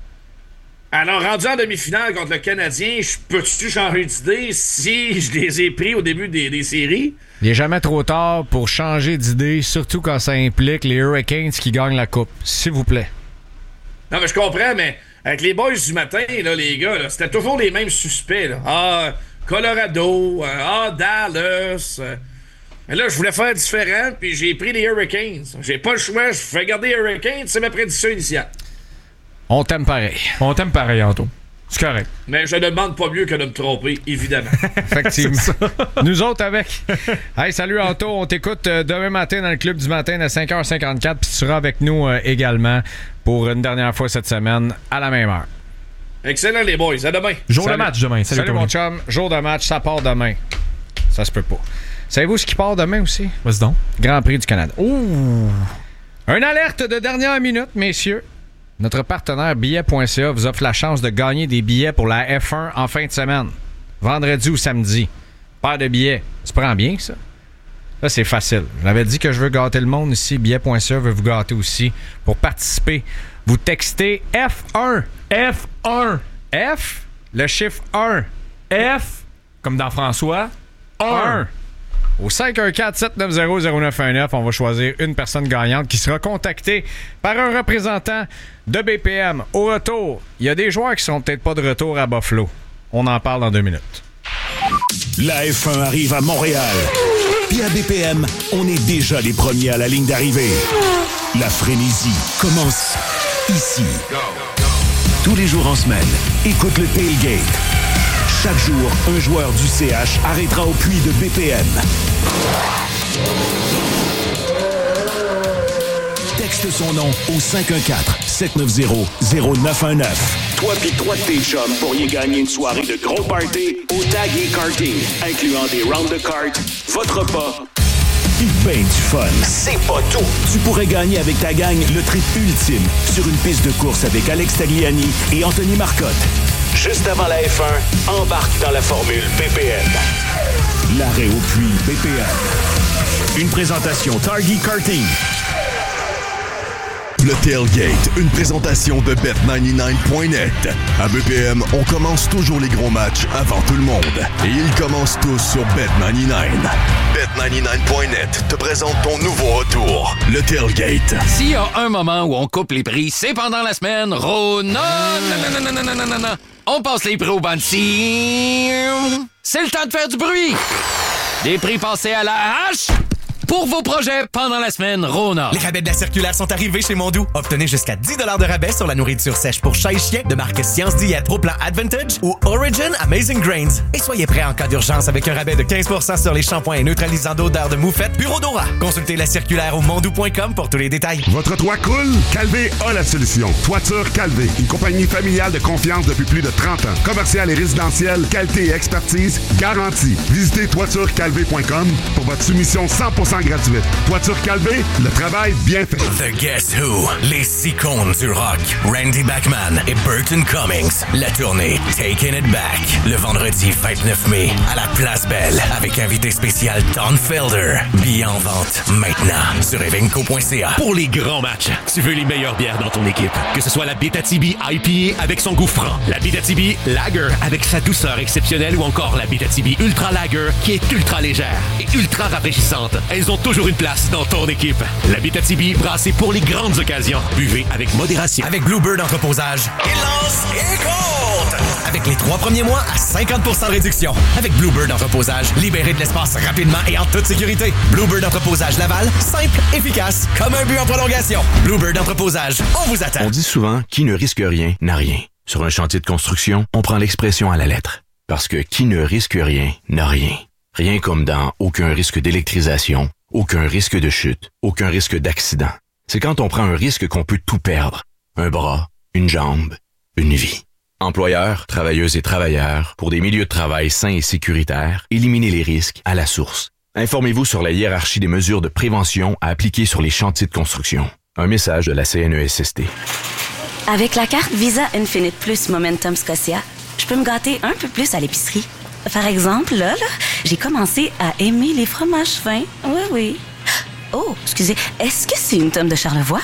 Alors, rendu en demi-finale contre le Canadien, je peux-tu changer d'idée si je les ai pris au début des, des séries?
Il n'est jamais trop tard pour changer d'idée, surtout quand ça implique les Hurricanes qui gagnent la coupe. S'il vous plaît.
Non, mais je comprends, mais avec les boys du matin, là, les gars, là, c'était toujours les mêmes suspects. Là. Ah, Colorado, euh, ah, Dallas. Euh. Mais là, je voulais faire différent, puis j'ai pris les Hurricanes. J'ai pas le choix, je fais garder les Hurricanes, c'est ma prédiction initiale.
On t'aime pareil.
On t'aime pareil, Anto. C'est correct.
Mais je ne demande pas mieux que de me tromper, évidemment.
Effectivement. Nous autres avec. Hey, salut Anto, on t'écoute euh, demain matin dans le club du matin à cinq heures cinquante-quatre, puis tu seras avec nous euh, également pour une dernière fois cette semaine à la même heure.
Excellent les boys, à demain.
Jour
Salut.
de match demain. Salut,
Salut mon chum, jour de match, ça part demain. Ça se peut pas. Savez-vous ce qui part demain aussi?
Vas-y donc.
Grand Prix du Canada. Ouh! Un alerte de dernière minute, messieurs. Notre partenaire billet point c a vous offre la chance de gagner des billets pour la F un en fin de semaine. Vendredi ou samedi. Paire de billets. Tu prends bien, ça? Là, c'est facile. J'avais dit que je veux gâter le monde ici. billet point c a veut vous gâter aussi. Pour participer, vous textez F un.
F un.
F, le chiffre un.
F, comme dans François, un.
Au cinq un quatre sept neuf zéro zéro neuf un neuf, on va choisir une personne gagnante qui sera contactée par un représentant de B P M. Au retour, il y a des joueurs qui seront peut-être pas de retour à Buffalo. On en parle dans deux minutes.
La F un arrive à Montréal. Puis à B P M, on est déjà les premiers à la ligne d'arrivée. La frénésie commence ici. Tous les jours en semaine, écoute le Tailgate. Chaque jour, un joueur du C H arrêtera au puits de B P M. Texte son nom au cinq un quatre, sept neuf zéro, zéro neuf un neuf. Toi pis trois de tes chums pourriez gagner une soirée de gros party au Tag et Karting, incluant des rounds de kart, votre repas, pis ben du fun. C'est pas tout. Tu pourrais gagner avec ta gang le trip ultime sur une piste de course avec Alex Tagliani et Anthony Marcotte. Juste avant la F un, embarque dans la formule B P M. L'arrêt au puits B P M. Une présentation Target Karting.
Le Tailgate, une présentation de bet quatre-vingt-dix-neuf point net. À B P M, on commence toujours les gros matchs avant tout le monde. Et ils commencent tous sur bet quatre-vingt-dix-neuf. bet quatre-vingt-dix-neuf point net te présente ton nouveau retour, le Tailgate.
S'il y a un moment où on coupe les prix, c'est pendant la semaine Rona. Non, non, non, non, non, non, non, non. On passe les prix au banci. C'est le temps de faire du bruit. Des prix passés à la hache pour vos projets pendant la semaine Rona.
Les rabais de la circulaire sont arrivés chez Mondou. Obtenez jusqu'à dix dollars de rabais sur la nourriture sèche pour chat et chien de marque Science Diète, Pro Plan Advantage ou Origin Amazing Grains. Et soyez prêts en cas d'urgence avec un rabais de quinze pour cent sur les shampoings et neutralisants d'odeur de moufette Bureau Dora. Consultez la circulaire au mondou point com pour tous les détails.
Votre toit coule? Calvé a la solution. Toiture Calvé, une compagnie familiale de confiance depuis plus de trente ans. Commercial et résidentiel, qualité et expertise garantie. Visitez toiture calvé point com pour votre soumission cent pour cent gratuite. Toiture Calvé, le travail bien fait.
The Guess Who, les icônes du rock, Randy Bachman et Burton Cummings. La tournée Taking It Back, le vendredi vingt-neuf mai à la Place Belle avec invité spécial Don Felder. Billets en vente maintenant sur evenco point c a.
Pour les grands matchs, tu veux les meilleures bières dans ton équipe. Que ce soit la Bétatibi I P A avec son goût franc, la Bétatibi Lager avec sa douceur exceptionnelle ou encore la Bétatibi Ultra Lager qui est ultra légère et ultra rafraîchissante. Elles ont toujours une place dans ton équipe. La Bétatibi brassée pour les grandes occasions. Buvez avec modération.
Avec Bluebird Entreposage, il lance et compte! Avec les trois premiers mois à cinquante pour cent de réduction. Avec Bluebird Entreposage, libérez de l'espace rapidement et en toute sécurité. Bluebird Entreposage Laval, simple, efficace, comme un but en prolongation. Bluebird Entreposage, on vous attend.
On dit souvent, qui ne risque rien, n'a rien. Sur un chantier de construction, on prend l'expression à la lettre. Parce que qui ne risque rien, n'a rien. Rien comme dans aucun risque d'électrisation, aucun risque de chute, aucun risque d'accident. C'est quand on prend un risque qu'on peut tout perdre. Un bras, une jambe, une vie. Employeurs, travailleuses et travailleurs, pour des milieux de travail sains et sécuritaires, éliminez les risques à la source. Informez-vous sur la hiérarchie des mesures de prévention à appliquer sur les chantiers de construction. Un message de la C N E S S T.
Avec la carte Visa Infinite Plus Momentum Scotia, je peux me gâter un peu plus à l'épicerie. Par exemple, là, là, j'ai commencé à aimer les fromages fins. Oui, oui. Oh, excusez, est-ce que c'est une tome de Charlevoix?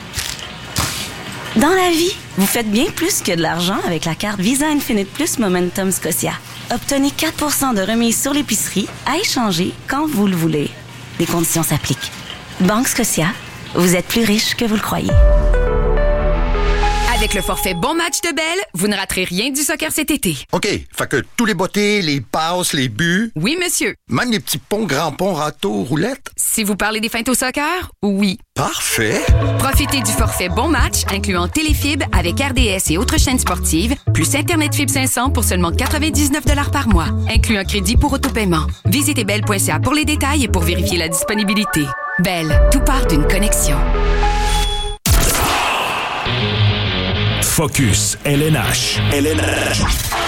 Dans la vie, vous faites bien plus que de l'argent avec la carte Visa Infinite Plus Momentum Scotia. Obtenez quatre pour cent de remise sur l'épicerie à échanger quand vous le voulez. Les conditions s'appliquent. Banque Scotia, vous êtes plus riche que vous le croyez.
Avec le forfait Bon Match de Bell, vous ne raterez rien du soccer cet été.
OK, fait que tous les bottées, les passes, les buts...
Oui, monsieur.
Même les petits ponts, grands ponts, râteaux, roulettes...
Si vous parlez des feintes au soccer, oui.
Parfait.
Profitez du forfait Bon Match, incluant Téléfib avec R D S et autres chaînes sportives, plus Internet Fibre cinq cents pour seulement quatre-vingt-dix-neuf dollars par mois, inclut un crédit pour autopaiement. Visitez bell point c a pour les détails et pour vérifier la disponibilité. Bell, tout part d'une connexion.
Focus L N H. L N H.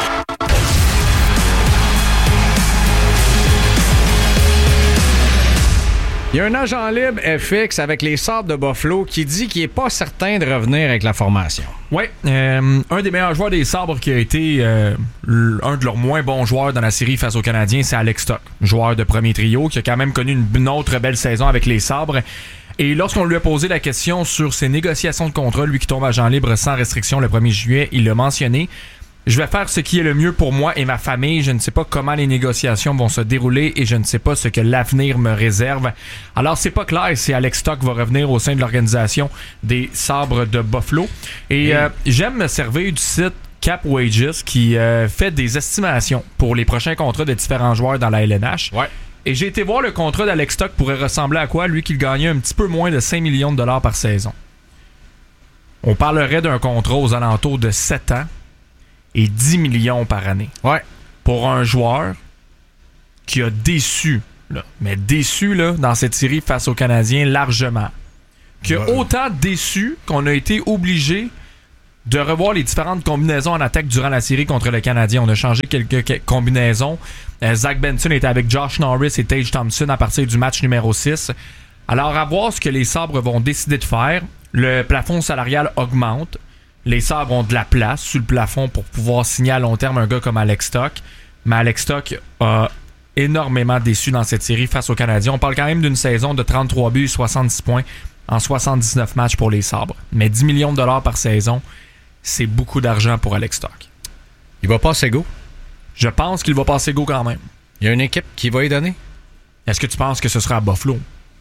Il y a un agent libre F X avec les Sabres de Buffalo qui dit qu'il n'est pas certain de revenir avec la formation.
Oui, euh, un des meilleurs joueurs des Sabres qui a été euh, un de leurs moins bons joueurs dans la série face aux Canadiens, c'est Alex Stock, joueur de premier trio qui a quand même connu une autre belle saison avec les Sabres. Et lorsqu'on lui a posé la question sur ses négociations de contrat, lui qui tombe agent libre sans restriction le premier juillet, il l'a mentionné. Je vais faire ce qui est le mieux pour moi et ma famille. Je ne sais pas comment les négociations vont se dérouler et je ne sais pas ce que l'avenir me réserve. Alors, c'est pas clair si Alex Stock va revenir au sein de l'organisation des Sabres de Buffalo. Et mmh. euh, j'aime me servir du site Cap Wages qui euh, fait des estimations pour les prochains contrats de différents joueurs dans la L N H.
Ouais.
Et j'ai été voir le contrat d'Alex Stock pourrait ressembler à quoi, lui qui gagnait un petit peu moins de cinq millions de dollars par saison. On parlerait d'un contrat aux alentours de sept ans et dix millions par année.
Ouais.
Pour un joueur qui a déçu, là, mais déçu là, dans cette série face aux Canadiens largement. qui a
Ouais.
autant déçu qu'on a été obligé de revoir les différentes combinaisons en attaque durant la série contre le Canadien. On a changé quelques, quelques combinaisons. Euh, Zach Benson était avec Josh Norris et Tage Thompson à partir du match numéro six. Alors, à voir ce que les Sabres vont décider de faire. Le plafond salarial augmente. Les Sabres ont de la place sur le plafond pour pouvoir signer à long terme un gars comme Alex Stock. Mais Alex Stock a énormément déçu dans cette série face aux Canadiens. On parle quand même d'une saison de trente-trois buts et soixante-dix points en soixante-dix-neuf matchs pour les Sabres. Mais dix millions de dollars par saison, c'est beaucoup d'argent pour Alex Stock.
Il va passer go?
Je pense qu'il va passer go quand même.
Il y a une équipe qui va y donner?
Est-ce que tu penses que ce sera à Buffalo?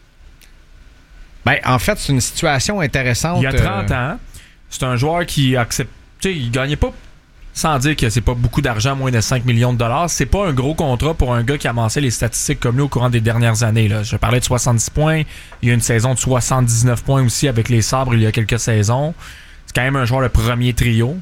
Ben, en fait, c'est une situation intéressante.
Il y a trente
euh...
ans. C'est un joueur qui accepte. Tu sais, il gagnait pas, sans dire que c'est pas beaucoup d'argent, moins de cinq millions de dollars. C'est pas un gros contrat pour un gars qui amassait les statistiques comme lui au courant des dernières années. Là. Je parlais de soixante-dix points. Il y a une saison de soixante-dix-neuf points aussi avec les Sabres il y a quelques saisons. C'est quand même un joueur de premier trio.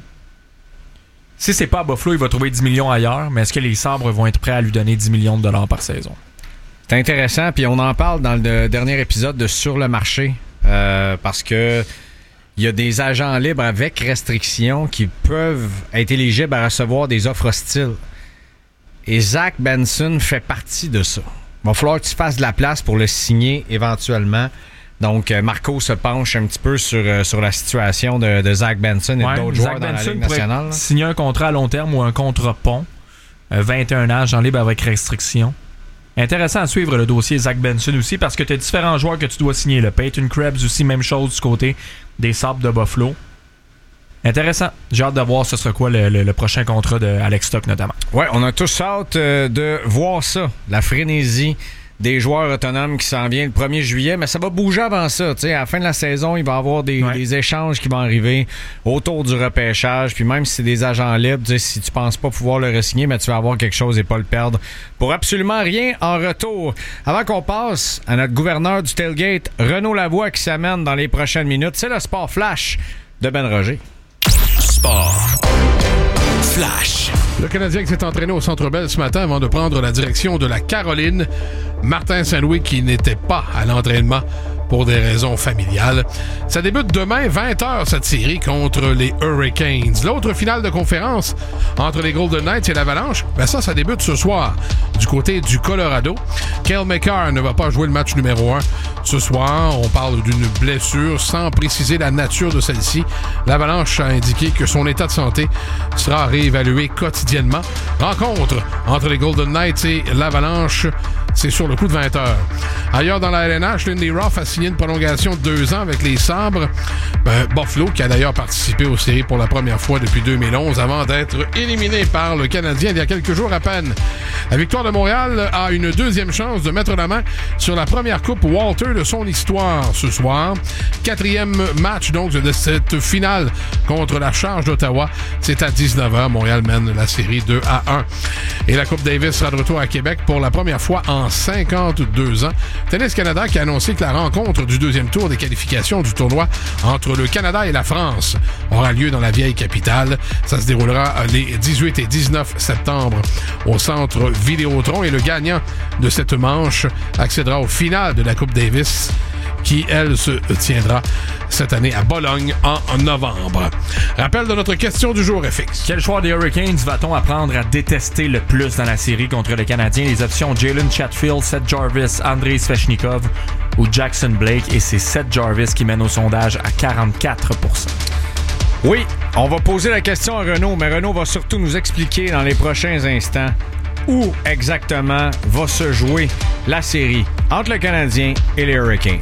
Si c'est pas à Buffalo, il va trouver dix millions ailleurs. Mais est-ce que les Sabres vont être prêts à lui donner dix millions de dollars par saison?
C'est intéressant, puis on en parle dans le dernier épisode de Sur le marché, euh, parce que il y a des agents libres avec restrictions qui peuvent être éligibles à recevoir des offres hostiles. Et Zach Benson fait partie de ça. Il va falloir que tu fasses de la place pour le signer éventuellement. Donc, Marco se penche un petit peu sur, euh, sur la situation de, de Zach Benson et
ouais,
d'autres
Zach
joueurs dans
Benson
la Ligue nationale. Là.
Signer un contrat à long terme ou un contrat pont. Euh, vingt et un ans, agent libre avec restriction. Intéressant à suivre le dossier Zach Benson aussi parce que tu as différents joueurs que tu dois signer. Le Peyton Krebs aussi, même chose du côté des Sabres de Buffalo. Intéressant. J'ai hâte de voir ce sera quoi le, le, le prochain contrat de Alex Stock notamment.
Ouais, on a tous hâte euh, de voir ça. La frénésie des joueurs autonomes qui s'en vient le premier juillet, mais ça va bouger avant ça. T'sais, à la fin de la saison, il va y avoir des, ouais. des échanges qui vont arriver autour du repêchage. Puis même si c'est des agents libres, si tu penses pas pouvoir le re-signer, mais tu vas avoir quelque chose et pas le perdre pour absolument rien en retour. Avant qu'on passe à notre gouverneur du tailgate, Renaud Lavoie, qui s'amène dans les prochaines minutes, c'est le Sport Flash de Ben Roger.
Sport Flash.
Le Canadien qui s'est entraîné au Centre Bell ce matin avant de prendre la direction de la Caroline. Martin Saint-Louis qui n'était pas à l'entraînement pour des raisons familiales. Ça débute demain, vingt heures, cette série contre les Hurricanes. L'autre finale de conférence entre les Golden Knights et l'Avalanche, ben ça, ça débute ce soir du côté du Colorado. Cale Makar ne va pas jouer le match numéro un ce soir. On parle d'une blessure sans préciser la nature de celle-ci. L'Avalanche a indiqué que son état de santé sera réévalué quotidiennement. Rencontre entre les Golden Knights et l'Avalanche, c'est sur le coup de vingt heures. Ailleurs dans la L N H, Lindy Ruff a signé une prolongation de deux ans avec les Sabres. Ben, Buffalo, qui a d'ailleurs participé aux séries pour la première fois depuis deux mille onze avant d'être éliminé par le Canadien il y a quelques jours à peine. La Victoire de Montréal a une deuxième chance de mettre la main sur la première coupe Walter de son histoire ce soir. Quatrième match donc de cette finale contre la Charge d'Ottawa. C'est à dix-neuf heures. Montréal mène la série deux à un. Et la Coupe Davis sera de retour à Québec pour la première fois en cinquante-deux ans. Tennis Canada qui a annoncé que la rencontre du deuxième tour des qualifications du tournoi entre le Canada et la France aura lieu dans la vieille capitale. Ça se déroulera les dix-huit et dix-neuf septembre au centre Vidéotron et le gagnant de cette manche accédera au final de la Coupe Davis qui, elle, se tiendra cette année à Bologne en novembre. Rappel de notre question du jour, F X.
Quel joueur des Hurricanes va-t-on apprendre à détester le plus dans la série contre le Canadien? Les options Jalen Chatfield, Seth Jarvis, Andrei Svechnikov ou Jackson Blake. Et c'est Seth Jarvis qui mène au sondage à quarante-quatre pour cent.
Oui, on va poser la question à Renaud, mais Renaud va surtout nous expliquer dans les prochains instants où exactement va se jouer la série entre le Canadien et les Hurricanes.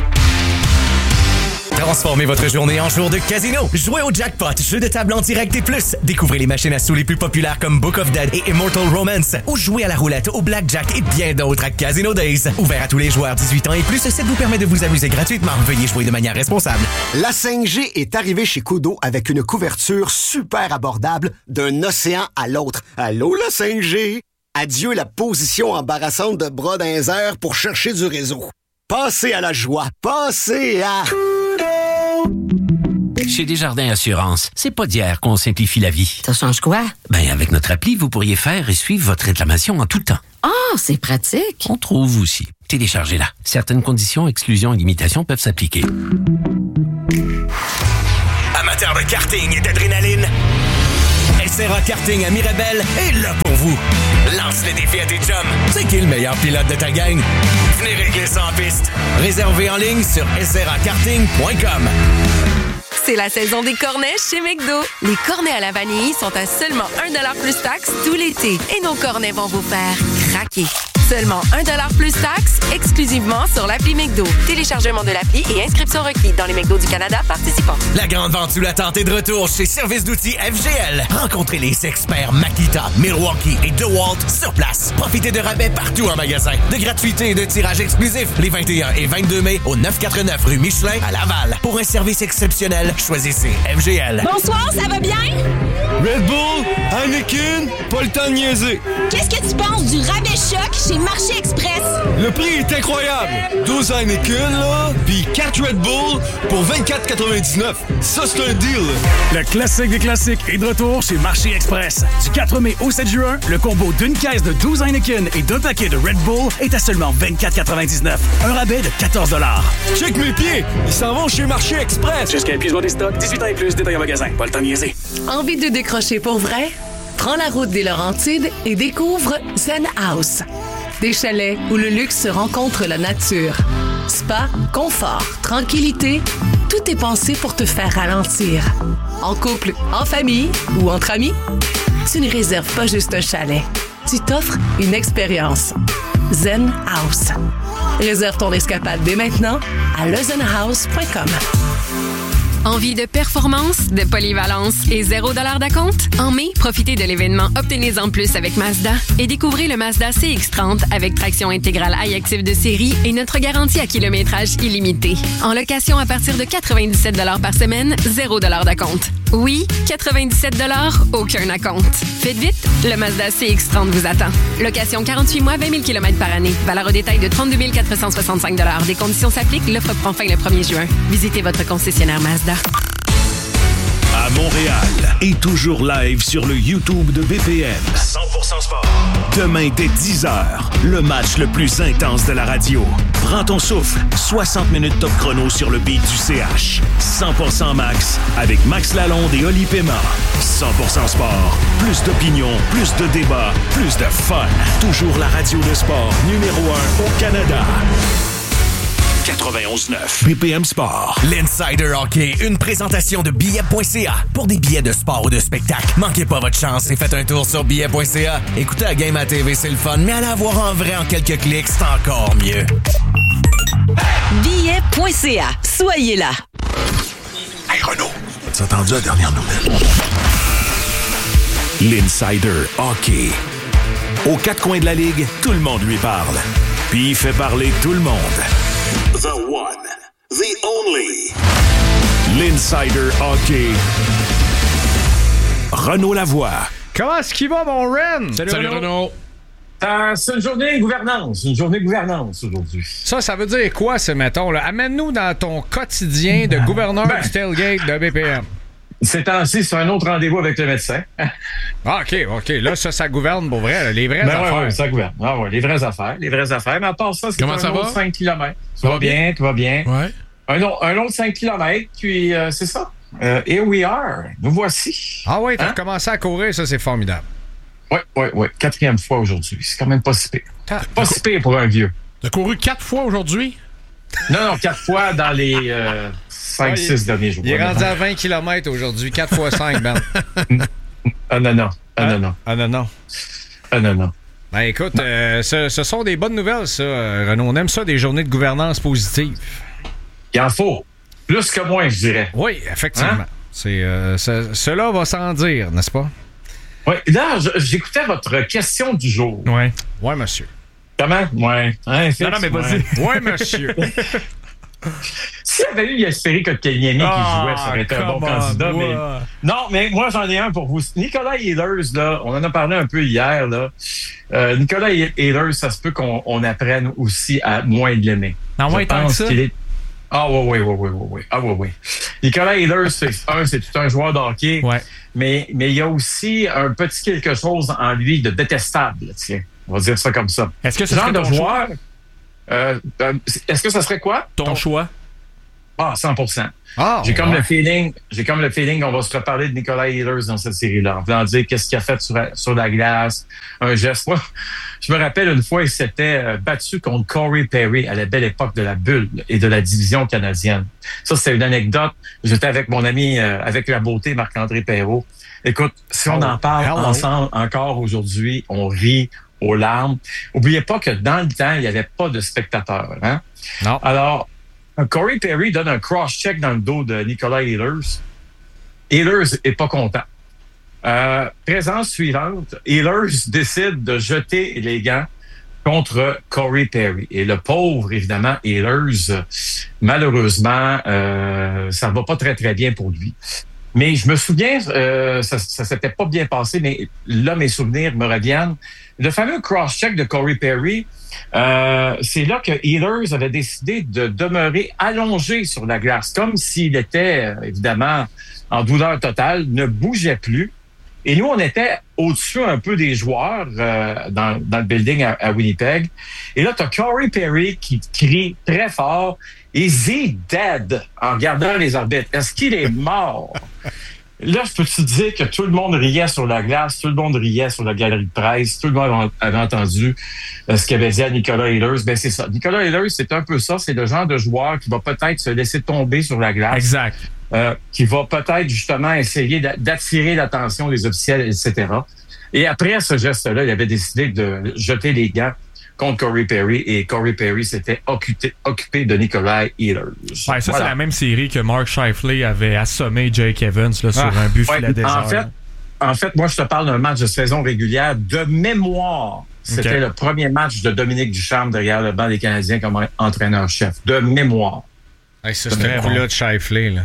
Transformez votre journée en jour de casino. Jouez au jackpot, jeu de table en direct et plus. Découvrez les machines à sous les plus populaires comme Book of Dead et Immortal Romance. Ou jouez à la roulette, au blackjack et bien d'autres à Casino Days. Ouvert à tous les joueurs dix-huit ans et plus, ça vous permet de vous amuser gratuitement. Veuillez jouer de manière responsable.
La cinq G est arrivée chez Kudo avec une couverture super abordable d'un océan à l'autre. Allô, la cinq G? Adieu la position embarrassante de bras dans les airs pour chercher du réseau. Passez à la joie. Passez à...
Chez Desjardins Assurance, c'est pas d'hier qu'on simplifie la vie.
Ça change quoi?
Ben, avec notre appli, vous pourriez faire et suivre votre réclamation en tout temps.
Ah, oh, c'est pratique.
On trouve aussi. Téléchargez-la. Certaines conditions, exclusions et limitations peuvent s'appliquer.
Amateur de karting et d'adrénaline, S R A Karting à Mirabel est là pour vous. Lance le défi à tes chums. C'est qui le meilleur pilote de ta gang? Venez régler ça en piste. Réservez en ligne sur s r a karting point com.
C'est la saison des cornets chez McDo. Les cornets à la vanille sont à seulement un dollar plus taxe tout l'été. Et nos cornets vont vous faire craquer. Seulement un dollar plus taxe, exclusivement sur l'appli McDo. Téléchargement de l'appli et inscription requise dans les McDo du Canada participants.
La grande vente sous la tente est de retour chez Service d'outils F G L. Rencontrez les experts Makita, Milwaukee et DeWalt sur place. Profitez de rabais partout en magasin. De gratuité et de tirage exclusif les vingt et un et vingt-deux mai au neuf cent quatre-vingt-neuf rue Michelin à Laval. Pour un service exceptionnel, choisissez F G L.
Bonsoir, ça va bien?
Red Bull, Heineken, pas le temps de niaiser.
Qu'est-ce que tu penses du rabais choc chez Marché Express?
Le prix est incroyable. douze Heineken, là, puis quatre Red Bull pour vingt-quatre quatre-vingt-dix-neuf. Ça, c'est un deal.
Le classique des classiques est de retour chez Marché Express. Du quatre mai au sept juin, le combo d'une caisse de douze Heineken et d'un paquet de Red Bull est à seulement vingt-quatre quatre-vingt-dix-neuf. Un rabais de quatorze dollars.
Check mes pieds, ils s'en vont chez Marché Express.
Jusqu'à épuisement des stocks, dix-huit ans et plus, détail en magasin. Pas le temps de niaiser.
Envie de décrocher pour vrai? Prends la route des Laurentides et découvre Zen House. Des chalets où le luxe se rencontre la nature. Spa, confort, tranquillité, tout est pensé pour te faire ralentir. En couple, en famille ou entre amis, tu ne réserves pas juste un chalet. Tu t'offres une expérience. Zen House. Réserve ton escapade dès maintenant à le zen house point com.
Envie de performance, de polyvalence et zéro dollar d'acompte? En mai, profitez de l'événement Obtenez-en plus avec Mazda et découvrez le Mazda C X trente avec traction intégrale iActive de série et notre garantie à kilométrage illimité. En location à partir de quatre-vingt-dix-sept dollars par semaine, zéro dollar d'acompte. Oui, quatre-vingt-dix-sept dollars, aucun acompte. Faites vite, le Mazda C X trente vous attend. Location quarante-huit mois, vingt mille kilomètres par année. Valeur au détail de trente-deux mille quatre cent soixante-cinq dollars. Des conditions s'appliquent, l'offre prend fin le premier juin. Visitez votre concessionnaire Mazda.
À Montréal et toujours live sur le YouTube de B P M. cent pour cent sport. Demain dès dix heures, le match le plus intense de la radio. Prends ton souffle, soixante minutes top chrono sur le beat du C H. cent pour cent Max avec Max Lalonde et Oli Paiement. cent pour cent sport. Plus d'opinion, plus de débats, plus de fun. Toujours la radio de sport numéro un au Canada. quatre-vingt-onze neuf B P M Sport.
L'Insider Hockey, une présentation de billets point c a. Pour des billets de sport ou de spectacle, manquez pas votre chance et faites un tour sur billets point c a. Écoutez la game à T V, c'est le fun, mais allez la voir en vrai en quelques clics, c'est encore mieux.
billets point c a. Soyez là.
Hey Renaud, as-tu entendu la dernière nouvelle? L'Insider Hockey. Aux quatre coins de la ligue, tout le monde lui parle. Puis il fait parler tout le monde. The one, the only. L'Insider Hockey. Renaud Lavoie.
Comment est-ce qu'il va, mon Ren?
Salut, Salut Renaud. Renaud.
Euh, c'est une journée de gouvernance. Une journée de gouvernance aujourd'hui.
Ça, ça veut dire quoi, ce mettons? Là? Amène-nous dans ton quotidien de gouverneur ben, du tailgate de B P M.
Ces temps-ci, c'est un autre rendez-vous avec le médecin.
Ah, OK, OK. Là, ça, ça gouverne pour vrai. Là, les vraies
ben
affaires.
Oui, ouais, ça gouverne. Ah, ouais, les vraies affaires. Les vraies affaires. Mais à part ça, c'est
Comment
un
ça
autre
va?
cinq kilomètres. Ça va bien, tout va bien.
Ouais.
Un, un autre cinq kilomètres, puis euh, c'est ça. Euh, here we are. Nous voici.
Ah oui, t'as
hein?
commencé à courir, ça, c'est formidable.
Oui, oui, oui. Quatrième fois aujourd'hui. C'est quand même pas si pire. Pas si pire pour un vieux.
T'as couru quatre fois aujourd'hui?
Non, non, quatre fois dans les euh, cinq six ah, derniers jours.
Il est rendu à vingt kilomètres aujourd'hui, quatre fois cinq, Ben.
Ah non, non. Ah non, non.
Ah non, non.
Ah non, non.
Ben écoute, euh, ce, ce sont des bonnes nouvelles, ça, Renaud. On aime ça, des journées de gouvernance positive.
Il en faut. Plus que moins, je dirais.
Oui, effectivement. Hein? C'est, euh, ce, cela va sans dire, n'est-ce pas?
Oui. Là, j'écoutais votre question du jour.
Oui. Oui, monsieur.
Comment? Oui. Hein,
non, non, mais vas-y. Oui, monsieur.
S'il y avait eu Yasperi Kotkaniemi oh, qui jouait, ça aurait été un bon candidat. Mais... Non, mais moi, j'en ai un pour vous. Nicolas Ehlers, là, on en a parlé un peu hier. Là. Euh, Nicolas Ehlers, ça se peut qu'on on apprenne aussi à moins l'aimer.
Non, moins tant que ça.
Est... Ah oui, oui, oui, oui, oui, oui. Ah oui, oui. Nicolas Ehlers, c'est un, c'est tout un joueur de hockey.
Ouais.
Mais, mais il y a aussi un petit quelque chose en lui de détestable, tiens. On va dire ça comme ça.
Est-ce que ce
genre
serait
de
ton
joueur? Euh, euh, est-ce que ça serait quoi?
Ton, Ton choix?
Ah, cent pour cent.
Ah,
j'ai comme
ouais.
le feeling, j'ai comme le feeling qu'on va se reparler de Nicolas Ehlers dans cette série-là. En voulant dire qu'est-ce qu'il a fait sur, sur la glace, un geste. Moi, je me rappelle une fois, il s'était battu contre Corey Perry à la belle époque de la bulle et de la division canadienne. Ça, c'est une anecdote. J'étais avec mon ami, euh, avec la beauté, Marc-André Perrault. Écoute, si on en parle
hello.
ensemble encore aujourd'hui, on rit aux larmes. Oubliez pas que dans le temps, il n'y avait pas de spectateurs. Hein?
Non.
Alors, Corey Perry donne un cross-check dans le dos de Nicolas Ehlers. Ehlers est pas content. Euh, présence suivante, Ehlers décide de jeter les gants contre Corey Perry. Et le pauvre, évidemment, Ehlers, malheureusement, euh, ça va pas très, très bien pour lui. Mais je me souviens, euh, ça, ça s'était pas bien passé, mais là, mes souvenirs me reviennent. Le fameux cross-check de Corey Perry, euh, c'est là que Ehlers avait décidé de demeurer allongé sur la glace, comme s'il était, euh, évidemment, en douleur totale, ne bougeait plus. Et nous, on était au-dessus un peu des joueurs euh, dans, dans le building à, à Winnipeg. Et là, tu as Corey Perry qui crie très fort « Is he dead? » en regardant les arbitres. Est-ce qu'il est mort? Là, je peux te dire que tout le monde riait sur la glace, tout le monde riait sur la galerie de presse, tout le monde avait entendu euh, ce qu'avait dit à Nicolas Ehlers. Ben c'est ça. Nicolas Ehlers, c'est un peu ça. C'est le genre de joueur qui va peut-être se laisser tomber sur la glace.
Exact.
Euh, qui va peut-être justement essayer d'attirer l'attention des officiels, et cetera. Et après ce geste-là, il avait décidé de jeter les gants contre Corey Perry, et Corey Perry s'était occupé, occupé de Nicolas Ehlers.
Ouais, ça,
voilà.
C'est la même série que Mark Scheifele avait assommé Jake Evans là, sur
ah,
un but
ouais,
filet désert.
En fait, en fait, moi, je te parle d'un match de saison régulière de mémoire. C'était okay. Le premier match de Dominique Ducharme derrière le banc des Canadiens comme entraîneur-chef. De mémoire.
Hey, ça, c'est un coup-là de Scheifele, là.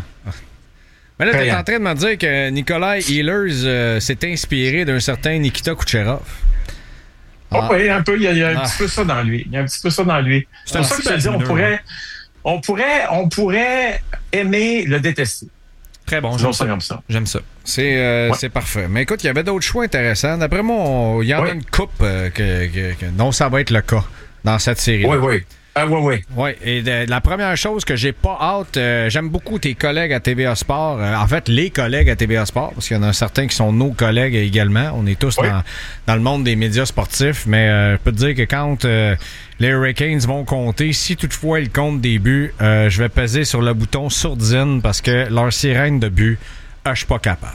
Mais là, t'es en train de me dire que Nicolas Ehlers euh, s'est inspiré d'un certain Nikita Kucherov.
Ah. Oh, oui, un peu. Il y a, il y a un ah. petit peu ça dans lui. Il y a un petit peu ça dans lui. C'est pour ça que je te dis, on pourrait, on pourrait, on pourrait aimer le détester.
Très bon, j'aime ça. Comme ça. J'aime ça.
C'est, euh, ouais. c'est parfait. Mais écoute, il y avait d'autres choix intéressants. D'après moi, il y en oui. a une coupe euh, que, que, que non, ça va être le cas dans cette série.
Oui, oui. Ah oui, oui.
Oui, et de, la première chose que j'ai pas hâte, euh, j'aime beaucoup tes collègues à T V A Sport. Euh, en fait, les collègues à T V A Sport, parce qu'il y en a certains qui sont nos collègues également. On est tous oui. dans, dans le monde des médias sportifs, mais euh, je peux te dire que quand euh, les Hurricanes vont compter, si toutefois ils comptent des buts, euh, je vais peser sur le bouton sourdine parce que leur sirène de but, euh, je suis pas capable.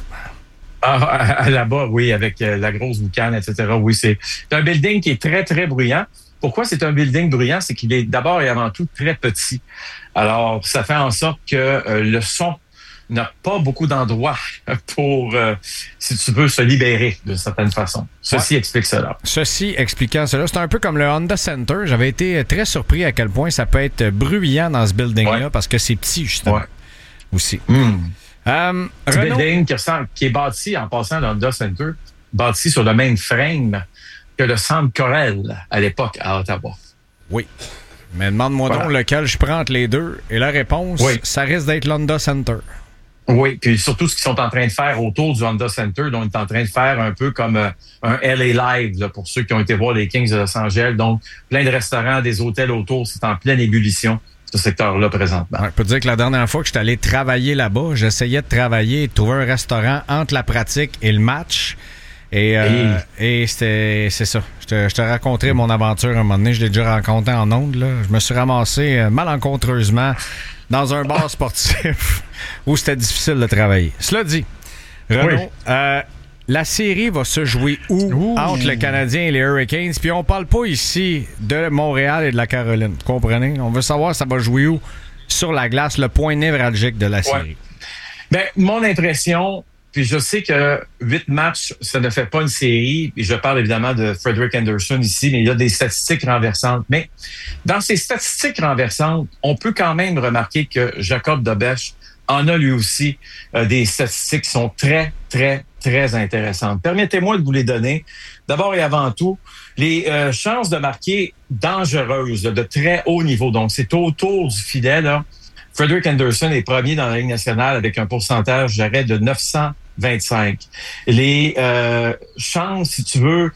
Ah, là-bas, oui, avec euh, la grosse boucane, et cetera. Oui, c'est, c'est un building qui est très, très bruyant. Pourquoi c'est un building bruyant? C'est qu'il est d'abord et avant tout très petit. Alors, ça fait en sorte que euh, le son n'a pas beaucoup d'endroits pour, euh, si tu veux, se libérer d'une certaine façon. Ceci ouais. explique cela.
Ceci expliquant cela. C'est un peu comme le Honda Center. J'avais été très surpris à quel point ça peut être bruyant dans ce building-là ouais. parce que c'est petit, justement. Ouais. Aussi.
Mm.
Um,
c'est un building qui, ressemble, qui est bâti, en passant le Honda Center, bâti sur le même frame que le Centre Corel à l'époque à Ottawa.
Oui. Mais demande-moi voilà. donc lequel je prends entre les deux. Et la réponse, oui. ça risque d'être l'Honda Center.
Oui, puis surtout ce qu'ils sont en train de faire autour du Honda Center. Donc, ils sont en train de faire un peu comme euh, un L A Live là, pour ceux qui ont été voir les Kings de Los Angeles. Donc, plein de restaurants, des hôtels autour. C'est en pleine ébullition, ce secteur-là, présentement.
Ouais, je peux te dire que la dernière fois que je suis allé travailler là-bas, j'essayais de travailler et de trouver un restaurant entre la pratique et le match. Et, euh, et c'était, c'est ça. Je te, je te raconterai mon aventure un moment donné. Je l'ai déjà raconté en ondes. Là. Je me suis ramassé euh, malencontreusement dans un bar sportif où c'était difficile de travailler. Cela dit, Renaud, oui. euh, la série va se jouer où Ouh. entre le Canadien et les Hurricanes? Puis on parle pas ici de Montréal et de la Caroline. Vous comprenez? On veut savoir ça va jouer où sur la glace, le point névralgique de la série.
Ouais. Ben, mon impression... Puis je sais que huit matchs, ça ne fait pas une série. Et je parle évidemment de Frederik Andersen ici, mais il y a des statistiques renversantes. Mais dans ces statistiques renversantes, on peut quand même remarquer que Jacob Dobeš en a lui aussi euh, des statistiques qui sont très, très, très intéressantes. Permettez-moi de vous les donner. D'abord et avant tout, les euh, chances de marquer dangereuses, de très haut niveau. Donc, c'est autour du filet, là. Frederik Andersen est premier dans la Ligue nationale avec un pourcentage d'arrêt de neuf cent vingt-cinq. Les euh, chances, si tu veux,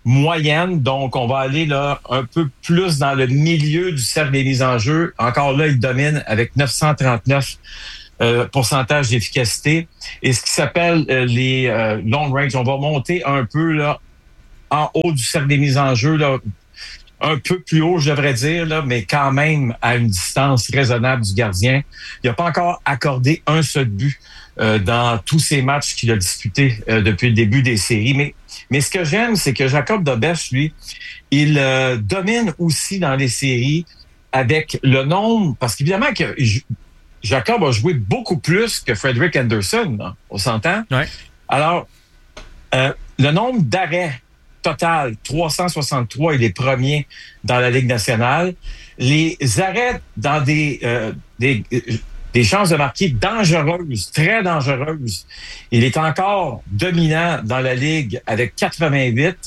moyenne. Donc, on va aller là un peu plus dans le milieu du cercle des mises en jeu. Encore là, il domine avec neuf cent trente-neuf euh, pourcentage d'efficacité. Et ce qui s'appelle euh, les euh, long range, on va monter un peu là en haut du cercle des mises en jeu, là, un peu plus haut, je devrais dire, là, mais quand même à une distance raisonnable du gardien. Il n'a pas encore accordé un seul but euh, dans tous ces matchs qu'il a disputés euh, depuis le début des séries. Mais, mais ce que j'aime, c'est que Jacob Dobeš, lui, il euh, domine aussi dans les séries avec le nombre, parce qu'évidemment que Jacob a joué beaucoup plus que Frederik Andersen, là, on s'entend?
Ouais.
Alors, euh, le nombre d'arrêts total, trois cent soixante-trois, il est premier dans la Ligue nationale. Les arrêts dans des, euh, des, des chances de marquer dangereuses, très dangereuses, il est encore dominant dans la Ligue avec quatre-vingt-huit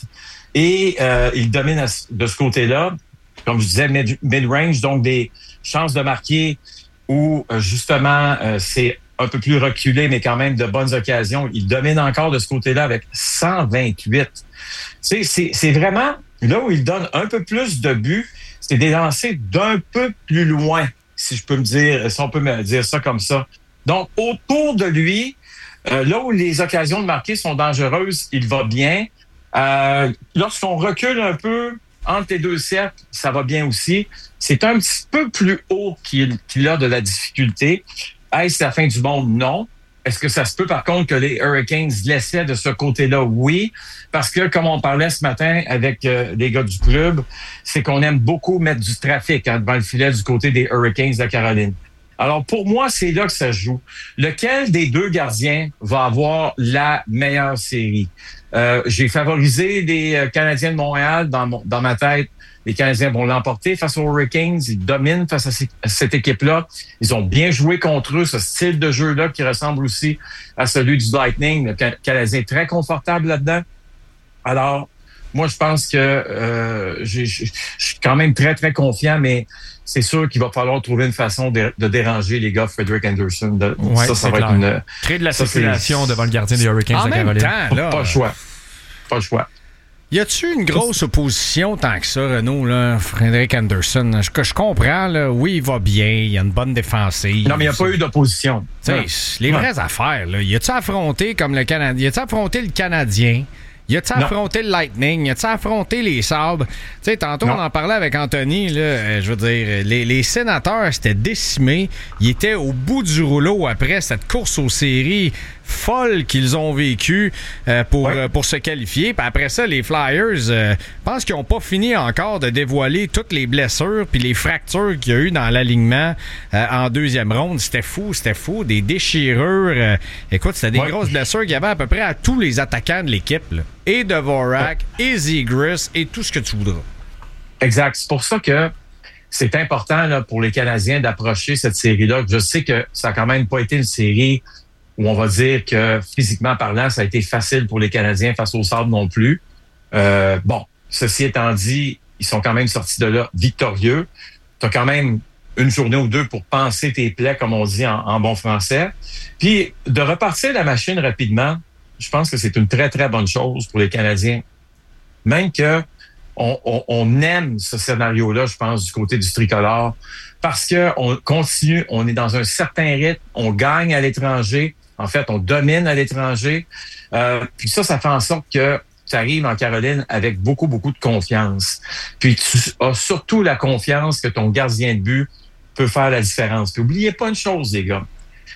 et euh, il domine à, de ce côté-là, comme je disais, mid- mid-range, donc des chances de marquer où euh, justement euh, c'est un peu plus reculé, mais quand même de bonnes occasions. Il domine encore de ce côté-là avec cent vingt-huit. C'est, c'est, c'est vraiment là où il donne un peu plus de buts, c'est des lancers d'un peu plus loin, si je peux me dire, si on peut me dire ça comme ça. Donc, autour de lui, euh, là où les occasions de marquer sont dangereuses, il va bien. Euh, lorsqu'on recule un peu entre les deux cercles, ça va bien aussi. C'est un petit peu plus haut qu'il, qu'il a de la difficulté. Est-ce la fin du monde? Non. Est-ce que ça se peut, par contre, que les Hurricanes laissaient de ce côté-là? Oui. Parce que, comme on parlait ce matin avec euh, les gars du club, c'est qu'on aime beaucoup mettre du trafic hein, devant le filet du côté des Hurricanes de Caroline. Alors, pour moi, c'est là que ça se joue. Lequel des deux gardiens va avoir la meilleure série? Euh, j'ai favorisé les euh, Canadiens de Montréal dans, mon, dans ma tête. Les Canadiens vont l'emporter face aux Hurricanes. Ils dominent face à, ces, à cette équipe-là. Ils ont bien joué contre eux, ce style de jeu-là qui ressemble aussi à celui du Lightning. Le Canadien est très confortable là-dedans. Alors, moi, je pense que euh, je suis quand même très, très confiant, mais c'est sûr qu'il va falloir trouver une façon de, de déranger les gars Frederik Andersen. De,
ouais,
ça, ça va
clair.
être une...
Créer de la
ça,
circulation
c'est...
devant le gardien des Hurricanes
en
de
même
Caroline.
Temps, là,
pas le choix. Pas le choix.
Y a-tu une grosse opposition tant que ça, Renaud, là, Frederik Andersen? Je, je comprends, là, oui, il va bien, il y a une bonne défensive.
Non, mais il n'y a pas eu d'opposition.
T'sais, les
non.
vraies affaires, là. Y a-tu affronté comme le Canadien? Y a-tu affronté le Canadien? Y a-tu affronté le Lightning? Y a-tu affronté les Sabres? Tu sais, tantôt, non. on en parlait avec Anthony, là, euh, je veux dire, les, les sénateurs, c'était décimés. Ils étaient au bout du rouleau après cette course aux séries folle qu'ils ont vécue euh, pour, ouais. euh, pour se qualifier. Puis après ça, les Flyers, euh, je pense qu'ils n'ont pas fini encore de dévoiler toutes les blessures puis les fractures qu'il y a eu dans l'alignement euh, en deuxième ronde. C'était fou, c'était fou. Des déchirures. Euh, écoute, c'était des ouais. grosses blessures qu'il y avait à peu près à tous les attaquants de l'équipe. Là. Et Dvorak, ouais. et Zegras, et tout ce que tu voudras.
Exact. C'est pour ça que c'est important là, pour les Canadiens d'approcher cette série-là. Je sais que ça n'a quand même pas été une série où on va dire que physiquement parlant, ça a été facile pour les Canadiens face aux Sabres non plus. Euh, bon, ceci étant dit, ils sont quand même sortis de là victorieux. Tu as quand même une journée ou deux pour penser tes plaies, comme on dit en, en bon français. Puis de repartir la machine rapidement, je pense que c'est une très, très bonne chose pour les Canadiens. Même que on, on, on aime ce scénario-là, je pense, du côté du tricolore, parce que on continue, on est dans un certain rythme, on gagne à l'étranger. En fait, on domine à l'étranger. Euh, puis ça, ça fait en sorte que tu arrives en Caroline avec beaucoup, beaucoup de confiance. Puis tu as surtout la confiance que ton gardien de but peut faire la différence. Puis oubliez pas une chose, les gars.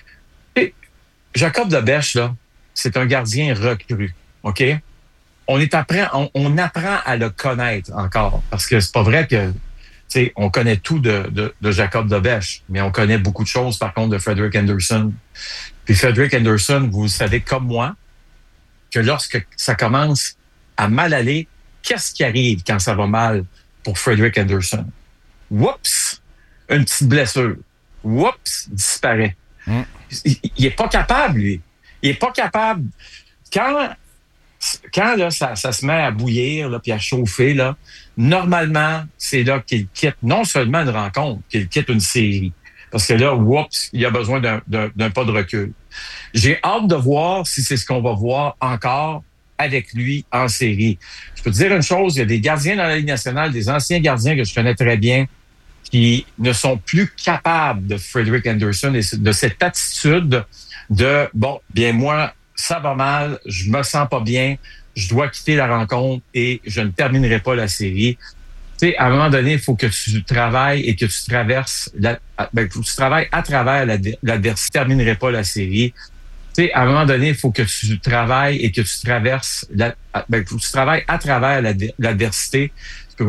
Et Jacob Dobeš, là, c'est un gardien recru, OK? On est après, on, on apprend à le connaître encore. Parce que c'est pas vrai que T'sais, on connaît tout de, de, de Jacob Dobeš, mais on connaît beaucoup de choses, par contre, de Frederik Andersen. Puis Frederik Andersen, vous savez comme moi, que lorsque ça commence à mal aller, qu'est-ce qui arrive quand ça va mal pour Frederik Andersen? Oups! Une petite blessure. Oups! Disparaît. Mm. Il, il est pas capable, lui. Il est pas capable. Quand... Quand là, ça, ça se met à bouillir là, puis à chauffer, là, normalement, c'est là qu'il quitte non seulement une rencontre, qu'il quitte une série. Parce que là, oups, il y a besoin d'un, d'un, d'un pas de recul. J'ai hâte de voir si c'est ce qu'on va voir encore avec lui en série. Je peux te dire une chose, il y a des gardiens dans la Ligue nationale, des anciens gardiens que je connais très bien, qui ne sont plus capables de Frederick Anderson et de cette attitude de, bon, bien moi, ça va mal, je me sens pas bien, je dois quitter la rencontre et je ne terminerai pas la série. Tu sais, à un moment donné, il faut que tu travailles et que tu traverses, la, ben, faut que tu travailles à travers l'adversité, tu ne terminerai pas la série. Tu sais, à un moment donné, il faut que tu travailles et que tu traverses, la, ben, faut que tu travailles à travers l'adversité.